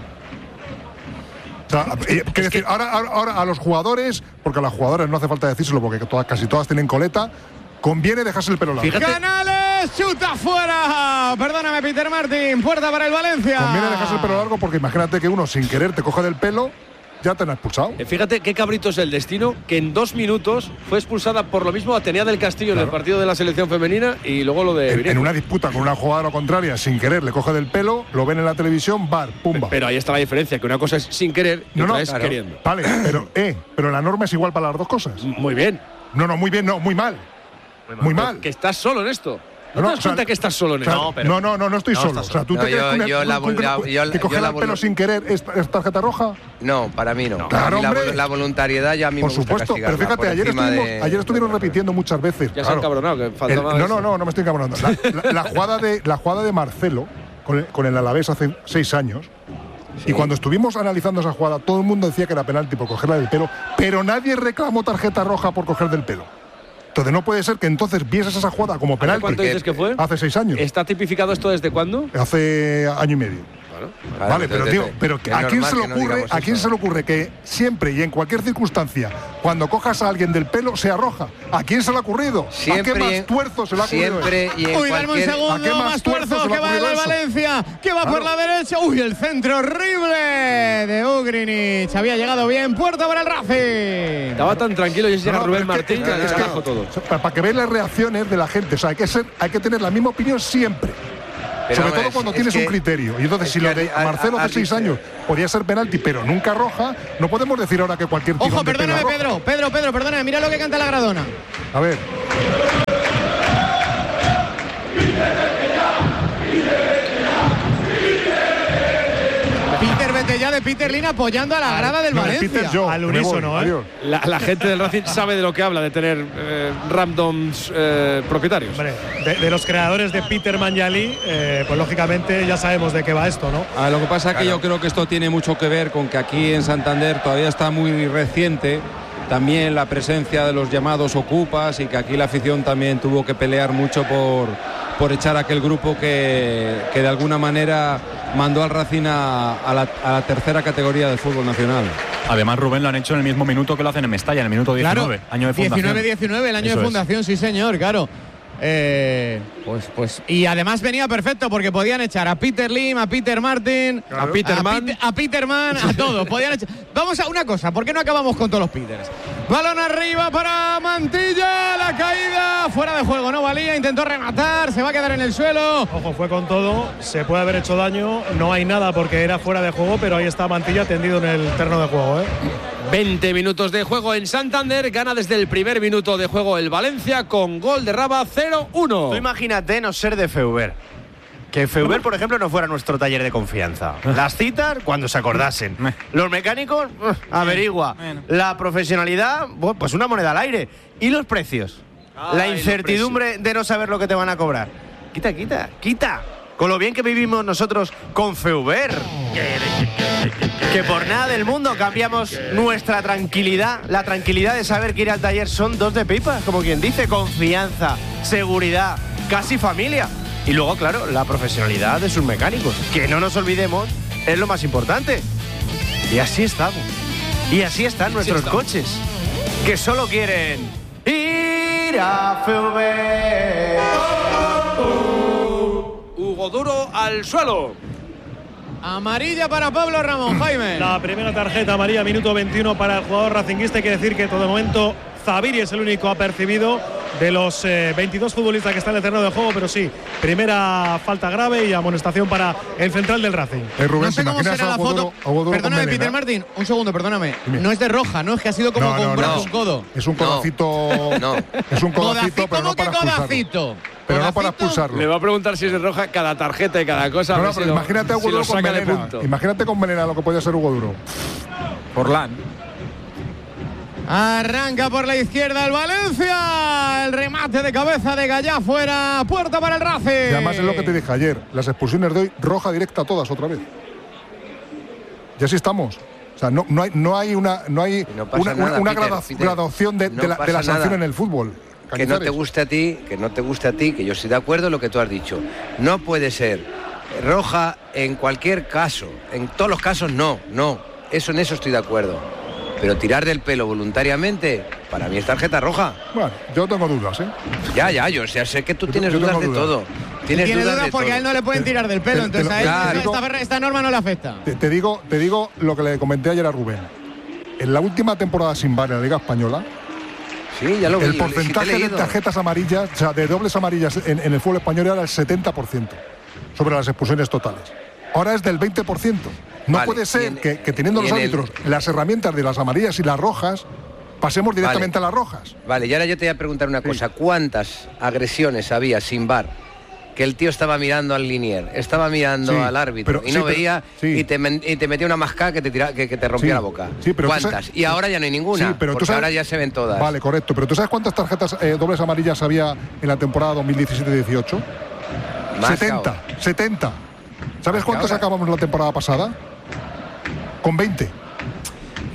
[SPEAKER 1] O sea, eh, quiero decir, ahora, ahora, ahora a los jugadores, porque a las jugadoras no hace falta decírselo porque todas, casi todas tienen coleta, conviene dejarse el pelo largo.
[SPEAKER 8] Canales, chuta fuera. Perdóname, Peter Martín. Puerta para el Valencia.
[SPEAKER 1] Conviene dejarse el pelo largo porque imagínate que uno sin querer te coge del pelo, ya te han expulsado.
[SPEAKER 2] Eh, Fíjate qué cabrito es el destino, que en dos minutos fue expulsada por lo mismo Atenea del Castillo en el partido de la selección femenina y luego lo de
[SPEAKER 1] En,
[SPEAKER 2] Virenque.
[SPEAKER 1] en una disputa con una jugadora contraria, sin querer, le coge del pelo, lo ven en la televisión, bar, pumba.
[SPEAKER 2] Pero ahí está la diferencia, que una cosa es sin querer y
[SPEAKER 1] No,
[SPEAKER 2] otra
[SPEAKER 1] no,
[SPEAKER 2] es
[SPEAKER 1] claro.
[SPEAKER 2] queriendo.
[SPEAKER 1] Vale, pero, eh, pero la norma es igual para las dos cosas.
[SPEAKER 2] Muy bien.
[SPEAKER 1] No, no, muy bien, no, muy mal. Muy mal.
[SPEAKER 2] Que estás solo en esto. ¿No,
[SPEAKER 1] No,
[SPEAKER 2] te das
[SPEAKER 1] o sea,
[SPEAKER 2] cuenta que estás solo en
[SPEAKER 1] O sea,
[SPEAKER 2] esto?
[SPEAKER 1] no, no, no, no estoy
[SPEAKER 9] No
[SPEAKER 1] solo.
[SPEAKER 9] estás
[SPEAKER 1] O sea, tú
[SPEAKER 9] solo.
[SPEAKER 1] te
[SPEAKER 9] No,
[SPEAKER 1] crees
[SPEAKER 9] yo-
[SPEAKER 1] que una-
[SPEAKER 9] yo la
[SPEAKER 1] tú
[SPEAKER 9] vol-
[SPEAKER 1] crees
[SPEAKER 9] la-
[SPEAKER 1] que-
[SPEAKER 9] yo la-
[SPEAKER 1] que coger
[SPEAKER 9] yo la
[SPEAKER 1] el pelo
[SPEAKER 9] vol-
[SPEAKER 1] sin querer es, es tarjeta roja.
[SPEAKER 9] No, para mí no.
[SPEAKER 1] Claro,
[SPEAKER 9] A mí la,
[SPEAKER 1] hombre.
[SPEAKER 9] vol- la voluntariedad ya a mí
[SPEAKER 1] Por
[SPEAKER 9] me gusta
[SPEAKER 1] supuesto, pero
[SPEAKER 9] castigarla
[SPEAKER 1] fíjate,
[SPEAKER 9] por
[SPEAKER 1] ayer,
[SPEAKER 9] encima
[SPEAKER 1] estuvimos,
[SPEAKER 9] de-
[SPEAKER 1] ayer estuvieron repitiendo muchas veces.
[SPEAKER 2] Ya se han
[SPEAKER 1] claro.
[SPEAKER 2] cabronado, que
[SPEAKER 1] El-
[SPEAKER 2] faltaba
[SPEAKER 1] no,
[SPEAKER 2] eso.
[SPEAKER 1] no, no, no me estoy cabronando. La, la- la jugada de, la jugada de Marcelo con el, con el Alavés hace seis años. Y cuando estuvimos analizando esa jugada, todo el mundo decía que era penalti por cogerla del pelo, pero nadie reclamó tarjeta roja por coger del pelo. Entonces no puede ser que entonces vieses esa jugada como
[SPEAKER 2] ¿Hace
[SPEAKER 1] penalti.
[SPEAKER 2] cuánto dices que fue?
[SPEAKER 1] Hace seis años.
[SPEAKER 2] ¿Está tipificado esto desde cuándo?
[SPEAKER 1] Hace año y medio.
[SPEAKER 9] Claro,
[SPEAKER 1] Vale, pero
[SPEAKER 9] te-
[SPEAKER 1] tío,
[SPEAKER 9] te-
[SPEAKER 1] pero
[SPEAKER 9] es
[SPEAKER 1] ¿a quién
[SPEAKER 9] normal
[SPEAKER 1] se le
[SPEAKER 9] que no
[SPEAKER 1] ocurre,
[SPEAKER 9] digamos
[SPEAKER 1] a quién
[SPEAKER 9] eso.
[SPEAKER 1] se le ocurre que siempre y en cualquier circunstancia, cuando cojas a alguien del pelo, sea roja? ¿A quién se le ha ocurrido?
[SPEAKER 9] Siempre
[SPEAKER 1] ¿A qué
[SPEAKER 9] y
[SPEAKER 1] más
[SPEAKER 9] en-
[SPEAKER 1] tuerzo se le ha ocurrido?
[SPEAKER 9] siempre
[SPEAKER 1] eso?
[SPEAKER 9] y en
[SPEAKER 8] Uy, dame un
[SPEAKER 9] cualquier-
[SPEAKER 8] segundo,
[SPEAKER 1] ¿A qué más
[SPEAKER 8] más
[SPEAKER 1] tuerzo
[SPEAKER 8] tuerzo
[SPEAKER 1] se le
[SPEAKER 8] que
[SPEAKER 1] ha
[SPEAKER 8] va
[SPEAKER 1] ocurrido
[SPEAKER 8] el
[SPEAKER 1] eso?
[SPEAKER 8] Valencia, que va por la derecha. Uy, el centro horrible de Ugrinic. Había llegado bien, puerta para el Racing.
[SPEAKER 2] Estaba tan tranquilo y llega
[SPEAKER 1] No, no,
[SPEAKER 2] Rubén
[SPEAKER 1] pero es que-
[SPEAKER 2] Martín,
[SPEAKER 1] es que-
[SPEAKER 2] ya
[SPEAKER 1] es que-
[SPEAKER 2] carajo todo.
[SPEAKER 1] Para, para que vean las reacciones de la gente, o sea, hay que ser, hay que tener la misma opinión siempre.
[SPEAKER 9] Pero
[SPEAKER 1] Sobre
[SPEAKER 9] no
[SPEAKER 1] todo
[SPEAKER 9] es-
[SPEAKER 1] cuando
[SPEAKER 9] es
[SPEAKER 1] tienes
[SPEAKER 9] que-
[SPEAKER 1] un criterio. Y entonces,
[SPEAKER 9] es
[SPEAKER 1] si
[SPEAKER 9] que
[SPEAKER 1] lo de
[SPEAKER 9] ha- ha-
[SPEAKER 1] Marcelo
[SPEAKER 9] ha-
[SPEAKER 1] hace seis
[SPEAKER 9] ha-
[SPEAKER 1] años podía ser penalti, pero nunca roja, no podemos decir ahora que cualquier tirón
[SPEAKER 8] Ojo,
[SPEAKER 1] de pelo
[SPEAKER 8] perdóname,
[SPEAKER 1] es roja.
[SPEAKER 8] Pedro, Pedro, Pedro, perdóname, mira lo que canta la Gradona.
[SPEAKER 1] A ver.
[SPEAKER 8] Peter Betella de Peter Lin apoyando a la grada del
[SPEAKER 1] No,
[SPEAKER 8] Valencia.
[SPEAKER 1] Peter yo,
[SPEAKER 3] Al
[SPEAKER 1] que me voy,
[SPEAKER 3] unísono, ¿eh?
[SPEAKER 1] adiós.
[SPEAKER 2] La, la gente del Racing sabe de lo que habla, de tener eh, randoms eh, propietarios.
[SPEAKER 3] Hombre, de, de los creadores de Peter Manjali, eh, pues lógicamente ya sabemos de qué va esto, ¿no?
[SPEAKER 12] Ah, lo que pasa es que yo creo que esto tiene mucho que ver con que aquí en Santander todavía está muy reciente también la presencia de los llamados ocupas y que aquí la afición también tuvo que pelear mucho por, por echar aquel grupo que, que de alguna manera mandó al Racing a, a, la, a la tercera categoría del fútbol nacional.
[SPEAKER 16] Además, Rubén, lo han hecho en el mismo minuto que lo hacen en Mestalla, en el minuto diecinueve,
[SPEAKER 8] Claro,
[SPEAKER 16] año de fundación.
[SPEAKER 8] diecinueve diecinueve, el año
[SPEAKER 16] Eso
[SPEAKER 8] de
[SPEAKER 16] es.
[SPEAKER 8] fundación, sí señor, claro. Eh, pues, pues, y además venía perfecto porque podían echar a Peter Lim, a Peter Martin,
[SPEAKER 2] A Peterman.
[SPEAKER 8] Pete- a Peterman, a todos. Podían echar. Vamos a una cosa, ¿por qué no acabamos con todos los Peters? Balón arriba para Mantilla, la caída, fuera de juego, no valía, intentó rematar, se va a quedar en el suelo.
[SPEAKER 3] Ojo, fue con todo, se puede haber hecho daño, no hay nada porque era fuera de juego, pero ahí está Mantilla tendido en el terreno de juego, ¿eh?
[SPEAKER 2] veinte minutos de juego en Santander, gana desde el primer minuto de juego el Valencia con gol de Raba cero uno.
[SPEAKER 17] Tú imagínate no ser de Feuber. Que Feuber, por ejemplo, no fuera nuestro taller de confianza. Las citas, cuando se acordasen. Los mecánicos, uh, averigua. La profesionalidad, bueno, pues una moneda al aire. ¿Y los precios?
[SPEAKER 2] Ay,
[SPEAKER 17] La incertidumbre de no saber lo que te van a cobrar. Quita, quita, quita. Con lo bien que vivimos nosotros con Feuber. Que por nada del mundo cambiamos nuestra tranquilidad. La tranquilidad de saber que ir al taller son dos de pipas, como quien dice. Confianza, seguridad, casi familia. Y luego, claro, la profesionalidad de sus mecánicos. Que no nos olvidemos, es lo más importante. Y así estamos. Y así están nuestros
[SPEAKER 2] estamos.
[SPEAKER 17] coches. Que solo quieren ir a Feuber.
[SPEAKER 2] Hugo Duro al suelo.
[SPEAKER 8] Amarilla para Pablo Ramón, Jaime.
[SPEAKER 3] La primera tarjeta amarilla, minuto veintiuno para el jugador racinguista. Hay que decir que todo el momento Zaviri es el único apercibido de los eh, veintidós futbolistas que están en el terreno de juego, pero sí, primera falta grave y amonestación para el central del Racing.
[SPEAKER 1] Eh, Rubén,
[SPEAKER 8] No sé
[SPEAKER 1] ¿te
[SPEAKER 8] cómo
[SPEAKER 1] imaginas
[SPEAKER 8] será
[SPEAKER 1] a
[SPEAKER 8] la
[SPEAKER 1] Hugo
[SPEAKER 8] foto.
[SPEAKER 1] Duro- a Hugo Duro con
[SPEAKER 8] Perdóname,
[SPEAKER 1] melena?
[SPEAKER 8] Peter Martin, un segundo, perdóname.
[SPEAKER 1] Dime.
[SPEAKER 8] No es de roja, ¿no? Es que ha sido como
[SPEAKER 1] No,
[SPEAKER 8] con
[SPEAKER 1] no,
[SPEAKER 8] brazo,
[SPEAKER 1] no.
[SPEAKER 8] un codo.
[SPEAKER 1] Es un codacito.
[SPEAKER 9] No.
[SPEAKER 1] Es un codacito,
[SPEAKER 8] Codacito,
[SPEAKER 1] pero
[SPEAKER 8] ¿cómo
[SPEAKER 1] no
[SPEAKER 8] que
[SPEAKER 1] para expulsarlo.
[SPEAKER 8] codacito?
[SPEAKER 1] Pero no para
[SPEAKER 8] ¿Codacito?
[SPEAKER 1] expulsarlo.
[SPEAKER 2] Le va a preguntar si es de roja cada tarjeta y cada cosa. a
[SPEAKER 1] No,
[SPEAKER 2] ver
[SPEAKER 1] no,
[SPEAKER 2] si
[SPEAKER 1] pero
[SPEAKER 2] lo-
[SPEAKER 1] imagínate a Hugo
[SPEAKER 2] si lo
[SPEAKER 1] Duro con
[SPEAKER 2] saca de
[SPEAKER 1] melena.
[SPEAKER 2] punto.
[SPEAKER 1] Imagínate con melena lo que podía ser Hugo Duro.
[SPEAKER 14] Forlán.
[SPEAKER 8] Arranca por la izquierda el Valencia. El remate de cabeza de Gallá fuera. Puerta para el Racing.
[SPEAKER 1] Y además es lo que te dije ayer. Las expulsiones de hoy, roja directa todas otra vez. Y así estamos. O sea, no, no hay, no hay una, no hay
[SPEAKER 9] no pasa
[SPEAKER 1] una,
[SPEAKER 9] nada,
[SPEAKER 1] una
[SPEAKER 9] Peter,
[SPEAKER 1] grada-
[SPEAKER 9] Peter.
[SPEAKER 1] graduación de,
[SPEAKER 9] No
[SPEAKER 1] de la, de
[SPEAKER 9] pasa
[SPEAKER 1] la sanción
[SPEAKER 9] nada.
[SPEAKER 1] en el fútbol.
[SPEAKER 9] Que no te
[SPEAKER 1] Cañizares.
[SPEAKER 9] guste a ti, que no te guste a ti, que yo estoy de acuerdo en lo que tú has dicho. No puede ser roja en cualquier caso. En todos los casos no, no. Eso en eso estoy de acuerdo. Pero tirar del pelo voluntariamente, para mí es tarjeta roja.
[SPEAKER 1] Bueno, yo tengo dudas, ¿eh?
[SPEAKER 9] Ya, ya, yo o sea, sé que tú
[SPEAKER 1] Yo-
[SPEAKER 9] tienes
[SPEAKER 1] yo
[SPEAKER 9] dudas
[SPEAKER 1] tengo
[SPEAKER 9] de
[SPEAKER 1] dudas.
[SPEAKER 9] todo. Tienes
[SPEAKER 8] Tiene
[SPEAKER 9] dudas,
[SPEAKER 8] dudas
[SPEAKER 9] de
[SPEAKER 8] porque
[SPEAKER 9] todo.
[SPEAKER 8] a él no le pueden tirar del pelo.
[SPEAKER 1] te-
[SPEAKER 8] Entonces
[SPEAKER 1] te
[SPEAKER 8] a él
[SPEAKER 1] lo-
[SPEAKER 9] Claro.
[SPEAKER 8] esta, esta norma no le afecta.
[SPEAKER 1] Te, te digo, te digo lo que le comenté ayer a Rubén. En la última temporada sin V A R en la Liga Española,
[SPEAKER 9] Sí, ya lo vi,
[SPEAKER 1] el
[SPEAKER 9] sí te he
[SPEAKER 1] porcentaje de
[SPEAKER 9] leído.
[SPEAKER 1] tarjetas amarillas, o sea, de dobles amarillas en, en el fútbol español era el setenta por ciento sobre las expulsiones totales. Ahora es del veinte por ciento. No
[SPEAKER 9] Vale,
[SPEAKER 1] puede
[SPEAKER 9] y
[SPEAKER 1] ser
[SPEAKER 9] en-
[SPEAKER 1] que, que teniendo
[SPEAKER 9] y
[SPEAKER 1] los
[SPEAKER 9] en el-
[SPEAKER 1] árbitros las herramientas de las amarillas y las rojas, pasemos directamente
[SPEAKER 9] Vale.
[SPEAKER 1] a las rojas.
[SPEAKER 9] Vale, y ahora yo te voy a preguntar una cosa. ¿Cuántas agresiones había sin V A R? Que el tío estaba mirando al linier, estaba mirando
[SPEAKER 1] Sí,
[SPEAKER 9] al árbitro
[SPEAKER 1] pero-
[SPEAKER 9] y
[SPEAKER 1] sí,
[SPEAKER 9] no
[SPEAKER 1] pero-
[SPEAKER 9] veía
[SPEAKER 1] sí.
[SPEAKER 9] y, te, men- y te metía una mascada que te, tira- que, que te rompía
[SPEAKER 1] Sí,
[SPEAKER 9] la boca.
[SPEAKER 1] sí, pero tú
[SPEAKER 9] ¿Cuántas?
[SPEAKER 1] sabes-
[SPEAKER 9] Y ahora ya no hay ninguna,
[SPEAKER 1] Sí, pero tú
[SPEAKER 9] porque
[SPEAKER 1] sabes-
[SPEAKER 9] ahora ya se ven todas.
[SPEAKER 1] Vale, correcto. Pero ¿tú sabes cuántas tarjetas eh, dobles amarillas había en la temporada dos mil diecisiete dieciocho?
[SPEAKER 9] Más
[SPEAKER 1] setenta.
[SPEAKER 9] ahora.
[SPEAKER 1] setenta. ¿Sabes
[SPEAKER 9] Más
[SPEAKER 1] cuántas
[SPEAKER 9] ahora.
[SPEAKER 1] acabamos la temporada pasada? Con veinte.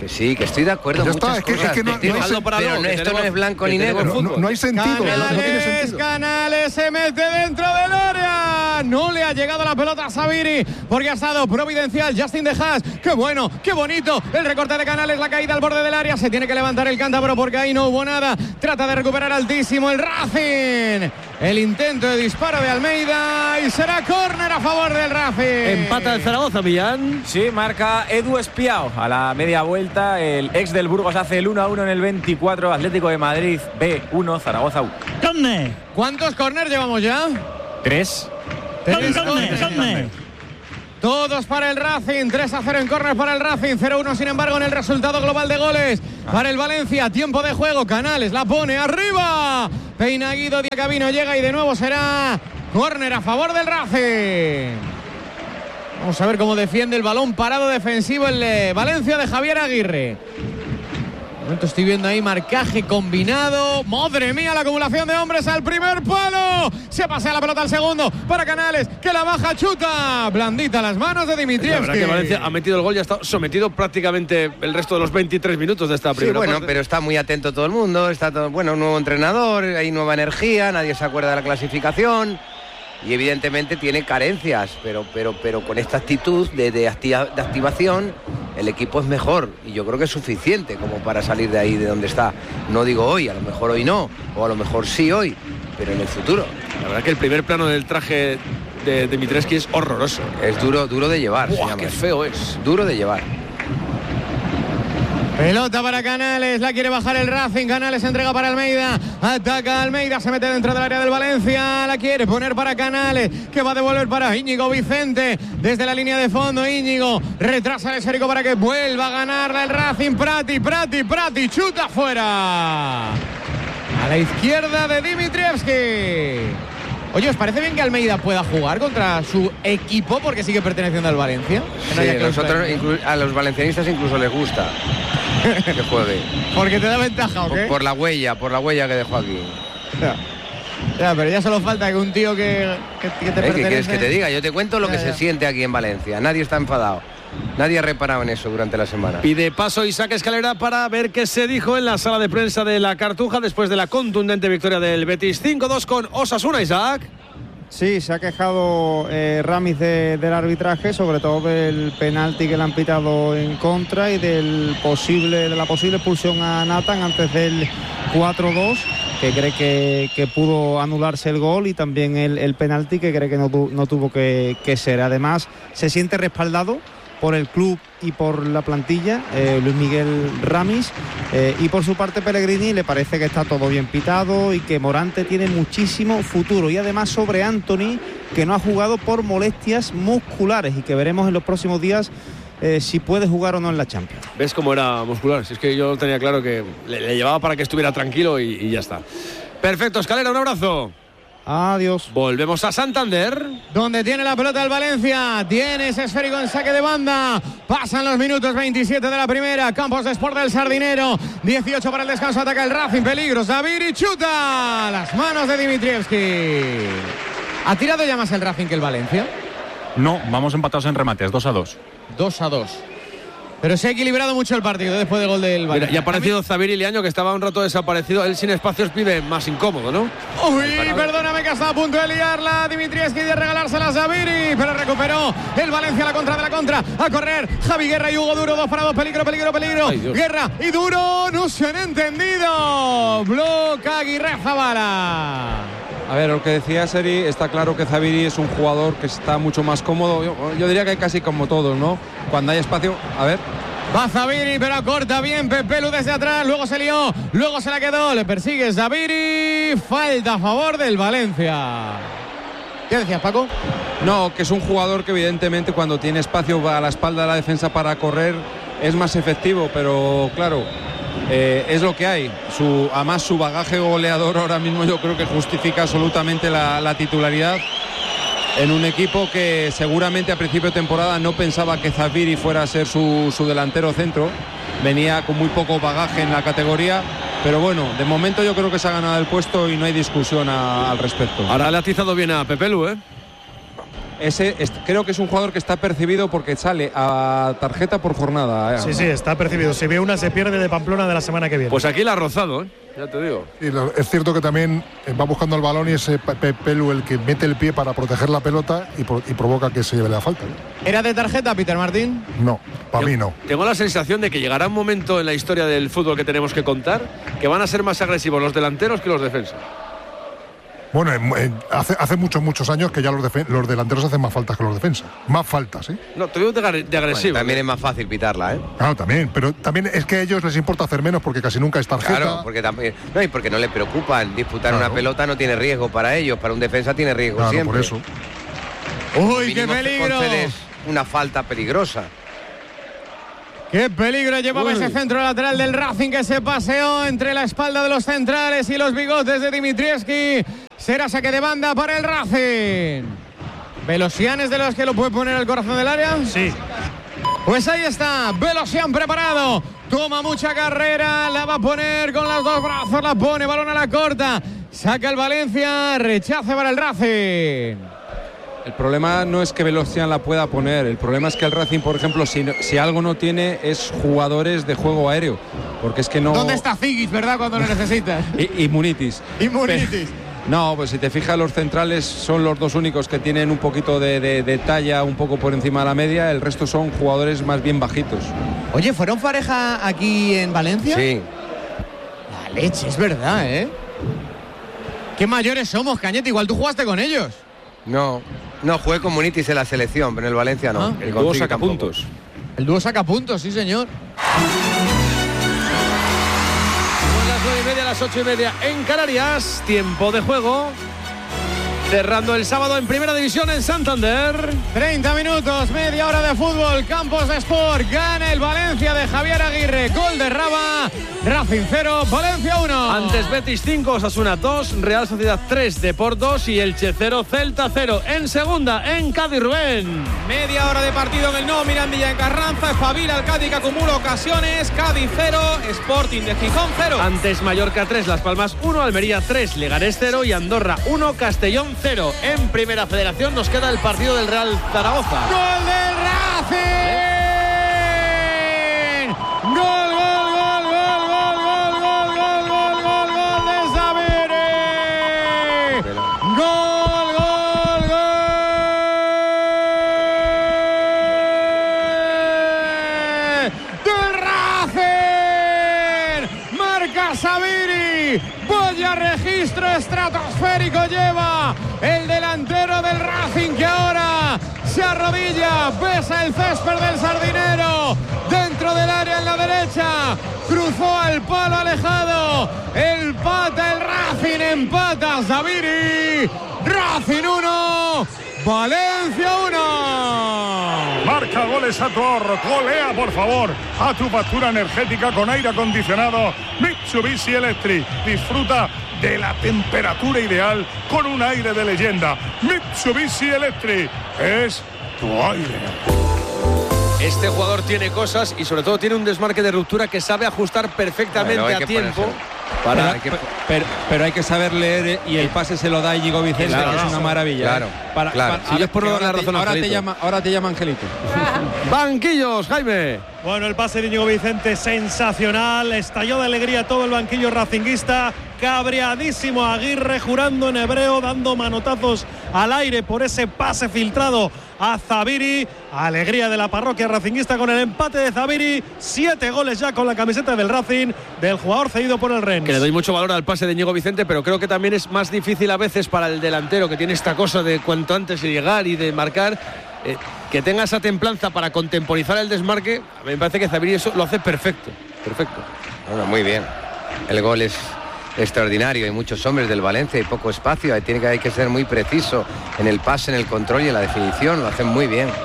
[SPEAKER 9] Que sí, que estoy de acuerdo.
[SPEAKER 1] Ya
[SPEAKER 9] muchas
[SPEAKER 1] está, es que,
[SPEAKER 9] cosas,
[SPEAKER 1] es que no,
[SPEAKER 9] pero
[SPEAKER 1] no hay,
[SPEAKER 2] para
[SPEAKER 9] pero
[SPEAKER 2] luego,
[SPEAKER 9] no,
[SPEAKER 2] que
[SPEAKER 9] esto
[SPEAKER 2] tenemos-
[SPEAKER 9] no es blanco
[SPEAKER 2] que
[SPEAKER 9] ni
[SPEAKER 2] tenemos
[SPEAKER 9] negro.
[SPEAKER 2] fútbol.
[SPEAKER 1] no, no hay sentido. no- no tiene
[SPEAKER 8] Canales,
[SPEAKER 1] sentido.
[SPEAKER 8] Canales se mete dentro del área. No le ha llegado la pelota a Sabiri porque ha estado providencial Justin De Haas. Qué bueno, qué bonito. El recorte de Canales, la caída al borde del área. Se tiene que levantar el cántabro porque ahí no hubo nada. Trata de recuperar altísimo el Racing. El intento de disparo de Almeida y será córner a favor del Racing.
[SPEAKER 2] Empata el Zaragoza, Millán.
[SPEAKER 14] Sí, marca Edu Espiao a la media vuelta. El ex del Burgos hace el uno a uno en el veinticuatro. Atlético de Madrid B uno, Zaragoza uno.
[SPEAKER 8] ¿Dónde? ¿Cuántos córner llevamos ya?
[SPEAKER 14] Tres.
[SPEAKER 8] Tres córner. Todos para el Racing, tres a cero en córner para el Racing, cero uno sin embargo en el resultado global de goles para el Valencia. Tiempo de juego, Canales la pone arriba, peina Guido, Diacabino llega y de nuevo será córner a favor del Racing. Vamos a ver cómo defiende el balón parado defensivo el eh, Valencia de Javier Aguirre. De momento estoy viendo ahí marcaje combinado. Madre mía, la acumulación de hombres al primer palo. Se pasea la pelota al segundo para Canales, que la baja, chuta. Blandita las manos de
[SPEAKER 2] La
[SPEAKER 8] Dimitrievski.
[SPEAKER 2] verdad que Valencia ha metido el gol y ha estado sometido prácticamente el resto de los veintitrés minutos de esta
[SPEAKER 9] Sí,
[SPEAKER 2] primera
[SPEAKER 9] bueno,
[SPEAKER 2] parte.
[SPEAKER 9] pero está muy atento todo el mundo, está todo, bueno, un nuevo entrenador, hay nueva energía, nadie se acuerda de la clasificación y evidentemente tiene carencias, pero, pero, pero con esta actitud de, de, activa, de activación el equipo es mejor y yo creo que es suficiente como para salir de ahí de donde está. No digo hoy, a lo mejor hoy no, o a lo mejor sí hoy, pero en el futuro.
[SPEAKER 2] La verdad que el primer plano del traje de Dimitrievski es horroroso.
[SPEAKER 9] Es duro, duro de llevar.
[SPEAKER 2] Buah,
[SPEAKER 9] se llama
[SPEAKER 2] qué
[SPEAKER 9] eso.
[SPEAKER 2] feo es.
[SPEAKER 9] Duro de llevar.
[SPEAKER 8] Pelota para Canales, la quiere bajar el Racing, Canales entrega para Almeida, ataca Almeida, se mete dentro del área del Valencia, la quiere poner para Canales, que va a devolver para Íñigo Vicente, desde la línea de fondo, Íñigo, retrasa el esférico para que vuelva a ganarla el Racing, Prati, Prati, Prati, chuta fuera, a la izquierda de Dimitrievski. Oye, ¿os parece bien que Almeida pueda jugar contra su equipo porque sigue perteneciendo al Valencia? Que no
[SPEAKER 9] Sí,
[SPEAKER 8] haya cláusula
[SPEAKER 9] nosotros,
[SPEAKER 8] de-
[SPEAKER 9] inclu- a los valencianistas incluso les gusta que juegue.
[SPEAKER 8] Porque te da ventaja, ¿o qué?
[SPEAKER 9] Por, por la huella, por la huella que dejó aquí.
[SPEAKER 8] Ya. Ya, pero ya solo falta que un tío que, que, que te
[SPEAKER 9] ¿Eh? ¿Qué
[SPEAKER 8] pertenece...
[SPEAKER 9] quieres que te diga? Yo te cuento lo
[SPEAKER 8] Ya,
[SPEAKER 9] que
[SPEAKER 8] ya.
[SPEAKER 9] se siente aquí en Valencia. Nadie está enfadado. Nadie ha reparado en eso durante la semana.
[SPEAKER 2] Pide paso Isaac Escalera para ver qué se dijo en la sala de prensa de la Cartuja después de la contundente victoria del Betis cinco dos con Osasuna, Isaac.
[SPEAKER 18] Sí, se ha quejado eh, Ramis de- del arbitraje, sobre todo del penalti que le han pitado en contra y del posible, de la posible expulsión a Nathan antes del cuatro dos, que cree que, que pudo anularse el gol, y también el, el penalti que cree que no, tu- no tuvo que, que ser. Además, se siente respaldado por el club y por la plantilla, eh, Luis Miguel Ramis, eh, y por su parte Pellegrini le parece que está todo bien pitado y que Morante tiene muchísimo futuro, y además sobre Anthony, que no ha jugado por molestias musculares y que veremos en los próximos días eh, si puede jugar o no en la Champions.
[SPEAKER 2] ¿Ves cómo era muscular? Si es que yo tenía claro que le, le llevaba para que estuviera tranquilo y, y ya está. Perfecto, Escalera, un abrazo.
[SPEAKER 18] Adiós.
[SPEAKER 2] Volvemos a Santander.
[SPEAKER 8] Donde tiene la pelota el Valencia, tiene ese esférico en saque de banda. Pasan los minutos veintisiete de la primera. Campos de Sport del Sardinero. dieciocho para el descanso, ataca el Racing, peligro. Zaviri chuta. Las manos de Dimitrievski. ¿Ha tirado ya más el Racing que el Valencia?
[SPEAKER 16] No, vamos empatados en remates, dos a dos.
[SPEAKER 8] dos a dos. Pero se ha equilibrado mucho el partido después del gol del
[SPEAKER 2] Mira,
[SPEAKER 8] Valencia.
[SPEAKER 2] y ha aparecido Zaviri Liaño, que estaba un rato desaparecido. Él sin espacios vive más incómodo, ¿no?
[SPEAKER 8] Uy, perdóname que está a punto de liarla Dimitrievski, de regalársela a Zaviri, pero recuperó el Valencia, la contra de la contra, a correr Javi Guerra y Hugo Duro, dos para dos, peligro, peligro, peligro.
[SPEAKER 2] Ay, Dios.
[SPEAKER 8] Guerra y Duro, no se han entendido. Bloca Aguirre Zabala.
[SPEAKER 12] A ver, lo que decía Seri, está claro que Zaviri es un jugador que está mucho más cómodo. Yo, yo diría que casi como todos, ¿no? Cuando hay espacio, a ver.
[SPEAKER 8] Va Zaviri, pero corta bien Pepelu desde atrás, luego se lió, luego se la quedó, le persigue Zaviri, falta a favor del Valencia. ¿Qué decías, Paco?
[SPEAKER 12] No, que es un jugador que evidentemente cuando tiene espacio va a la espalda de la defensa para correr es más efectivo, pero claro, eh, es lo que hay. Su, además su bagaje goleador ahora mismo yo creo que justifica absolutamente la, la titularidad en un equipo que seguramente a principio de temporada no pensaba que Zaviri fuera a ser su, su delantero centro. Venía con muy poco bagaje en la categoría, pero bueno, de momento yo creo que se ha ganado el puesto y no hay discusión a, al respecto.
[SPEAKER 2] Ahora le ha atizado bien a Pepelu, ¿eh?
[SPEAKER 12] ese es, creo que es un jugador que está percibido porque sale a tarjeta por jornada. ¿eh?
[SPEAKER 3] Sí, sí, está percibido. Si ve una, se pierde de Pamplona de la semana que viene.
[SPEAKER 2] Pues aquí la ha rozado, ¿eh? Ya te digo.
[SPEAKER 1] Y lo, es cierto que también va buscando el balón y ese Pelu el que mete el pie para proteger la pelota y, pro, y provoca que se lleve la falta, ¿no?
[SPEAKER 8] ¿Era de tarjeta, Peter Martín?
[SPEAKER 1] No, para mí no.
[SPEAKER 2] Tengo la sensación de que llegará un momento en la historia del fútbol que tenemos que contar que van a ser más agresivos los delanteros que los defensas.
[SPEAKER 1] Bueno, en, en, hace, hace muchos, muchos años que ya los, defen- los delanteros hacen más faltas que los defensas. Más faltas, ¿eh?
[SPEAKER 2] No, te digo de, de agresivo.
[SPEAKER 9] Bueno, también es más fácil pitarla, ¿eh?
[SPEAKER 1] Claro, también. Pero también es que a ellos les importa hacer menos porque casi nunca es tarjeta.
[SPEAKER 9] Claro, porque también. No, y porque no le preocupan. Disputar claro. una pelota no tiene riesgo para ellos. Para un defensa tiene riesgo
[SPEAKER 1] claro,
[SPEAKER 9] siempre.
[SPEAKER 1] Por eso.
[SPEAKER 8] ¡Uy, qué peligro!
[SPEAKER 9] Una falta peligrosa.
[SPEAKER 8] ¡Qué peligro llevaba Uy. ese centro lateral del Racing que se paseó entre la espalda de los centrales y los bigotes de Dimitrievski! Será saque de banda para el Racing. ¿Velosian es de los que lo puede poner al corazón del área?
[SPEAKER 3] Sí.
[SPEAKER 8] Pues ahí está, Velosian preparado. Toma mucha carrera, la va a poner con los dos brazos, la pone, balón a la corta. Saca el Valencia, rechace para el Racing.
[SPEAKER 12] El problema no es que Velocian la pueda poner, el problema es que el Racing, por ejemplo, si, si algo no tiene es jugadores de juego aéreo, porque es que no...
[SPEAKER 8] ¿Dónde está Zigis, verdad, cuando lo necesitas?
[SPEAKER 12] y, y Munitis.
[SPEAKER 8] Y Munitis.
[SPEAKER 12] No, pues si te fijas, los centrales son los dos únicos que tienen un poquito de, de, de talla, un poco por encima de la media, el resto son jugadores más bien bajitos.
[SPEAKER 8] Oye, ¿fueron pareja aquí en Valencia?
[SPEAKER 9] Sí.
[SPEAKER 8] La leche, es verdad, ¿eh? Qué mayores somos, Cañete, igual tú jugaste con ellos.
[SPEAKER 9] No, no, jugué con Munitis en la selección, pero en el Valencia no.
[SPEAKER 2] Ah, el dúo saca puntos.
[SPEAKER 8] El dúo saca puntos, sí señor.
[SPEAKER 2] Son las nueve y media, las ocho y media en Canarias. Tiempo de juego. Cerrando el sábado en Primera División en Santander.
[SPEAKER 8] treinta minutos, media hora de fútbol. Campos de Sport. Gana el Valencia de Javier Aguirre. Gol de Raba. Racing cero, Valencia uno.
[SPEAKER 2] Antes Betis cinco, Osasuna dos, Real Sociedad tres, Depor dos y Elche cero, Celta cero. En segunda, en Cádiz, Rubén.
[SPEAKER 10] Media hora de partido en el No Mirandilla en Carranza. Espabila el Cádiz que acumula ocasiones. Cádiz cero, Sporting de Gijón cero.
[SPEAKER 2] Antes Mallorca tres, Las Palmas uno, Almería tres, Leganés cero y Andorra uno, Castellón cero. En Primera Federación nos queda el partido del Real Zaragoza.
[SPEAKER 8] ¡Gol del Racing! ¿Eh? ¡Gol, gol, gol, gol, gol, gol, gol, gol, gol, gol, gol de Sabiri! ¡Gol, gol, gol! ¡Del Racing! ¡Marca Sabiri! ¡Vaya registro estratosférico lleva el delantero del Racing que ahora se arrodilla, besa el césped del Sardinero dentro del área en la derecha, cruzó al palo alejado, el pata el Racing, empata Sabiri, Racing uno, Valencia uno.
[SPEAKER 11] Marca goles a tu ahorro, golea por favor a tu factura energética con aire acondicionado Mitsubishi Electric. Disfruta de la temperatura ideal con un aire de leyenda. Mitsubishi Electric es tu aire.
[SPEAKER 2] Este jugador tiene cosas y sobre todo tiene un desmarque de ruptura que sabe ajustar perfectamente bueno, a tiempo.
[SPEAKER 12] Para, pero, hay que, pero, pero hay que saber leer y el pase se lo da Íñigo Vicente, claro, que es una maravilla.
[SPEAKER 9] Claro,
[SPEAKER 12] para,
[SPEAKER 9] claro.
[SPEAKER 12] Para, si yo por ahora, te, ahora, te llama, ahora te llama Angelito.
[SPEAKER 2] Banquillos, Jaime.
[SPEAKER 3] Bueno, el pase de Íñigo Vicente sensacional. Estalló de alegría todo el banquillo racinguista. Cabreadísimo Aguirre, jurando en hebreo, dando manotazos al aire por ese pase filtrado a Zabiri. Alegría de la parroquia racinguista con el empate de Zabiri. Siete goles ya con la camiseta del Racing, del jugador cedido por el Rennes.
[SPEAKER 2] Que le doy mucho valor al pase de Íñigo Vicente, pero creo que también es más difícil a veces para el delantero, que tiene esta cosa de cuanto antes de llegar y de marcar, eh, que tenga esa templanza para contemporizar el desmarque. A mí me parece que Zabiri eso lo hace perfecto. Perfecto.
[SPEAKER 9] Bueno, muy bien. El gol es extraordinario. Hay muchos hombres del Valencia y poco espacio. Hay, tiene que, hay que ser muy preciso en el pase, en el control y en la definición. Lo hacen muy bien.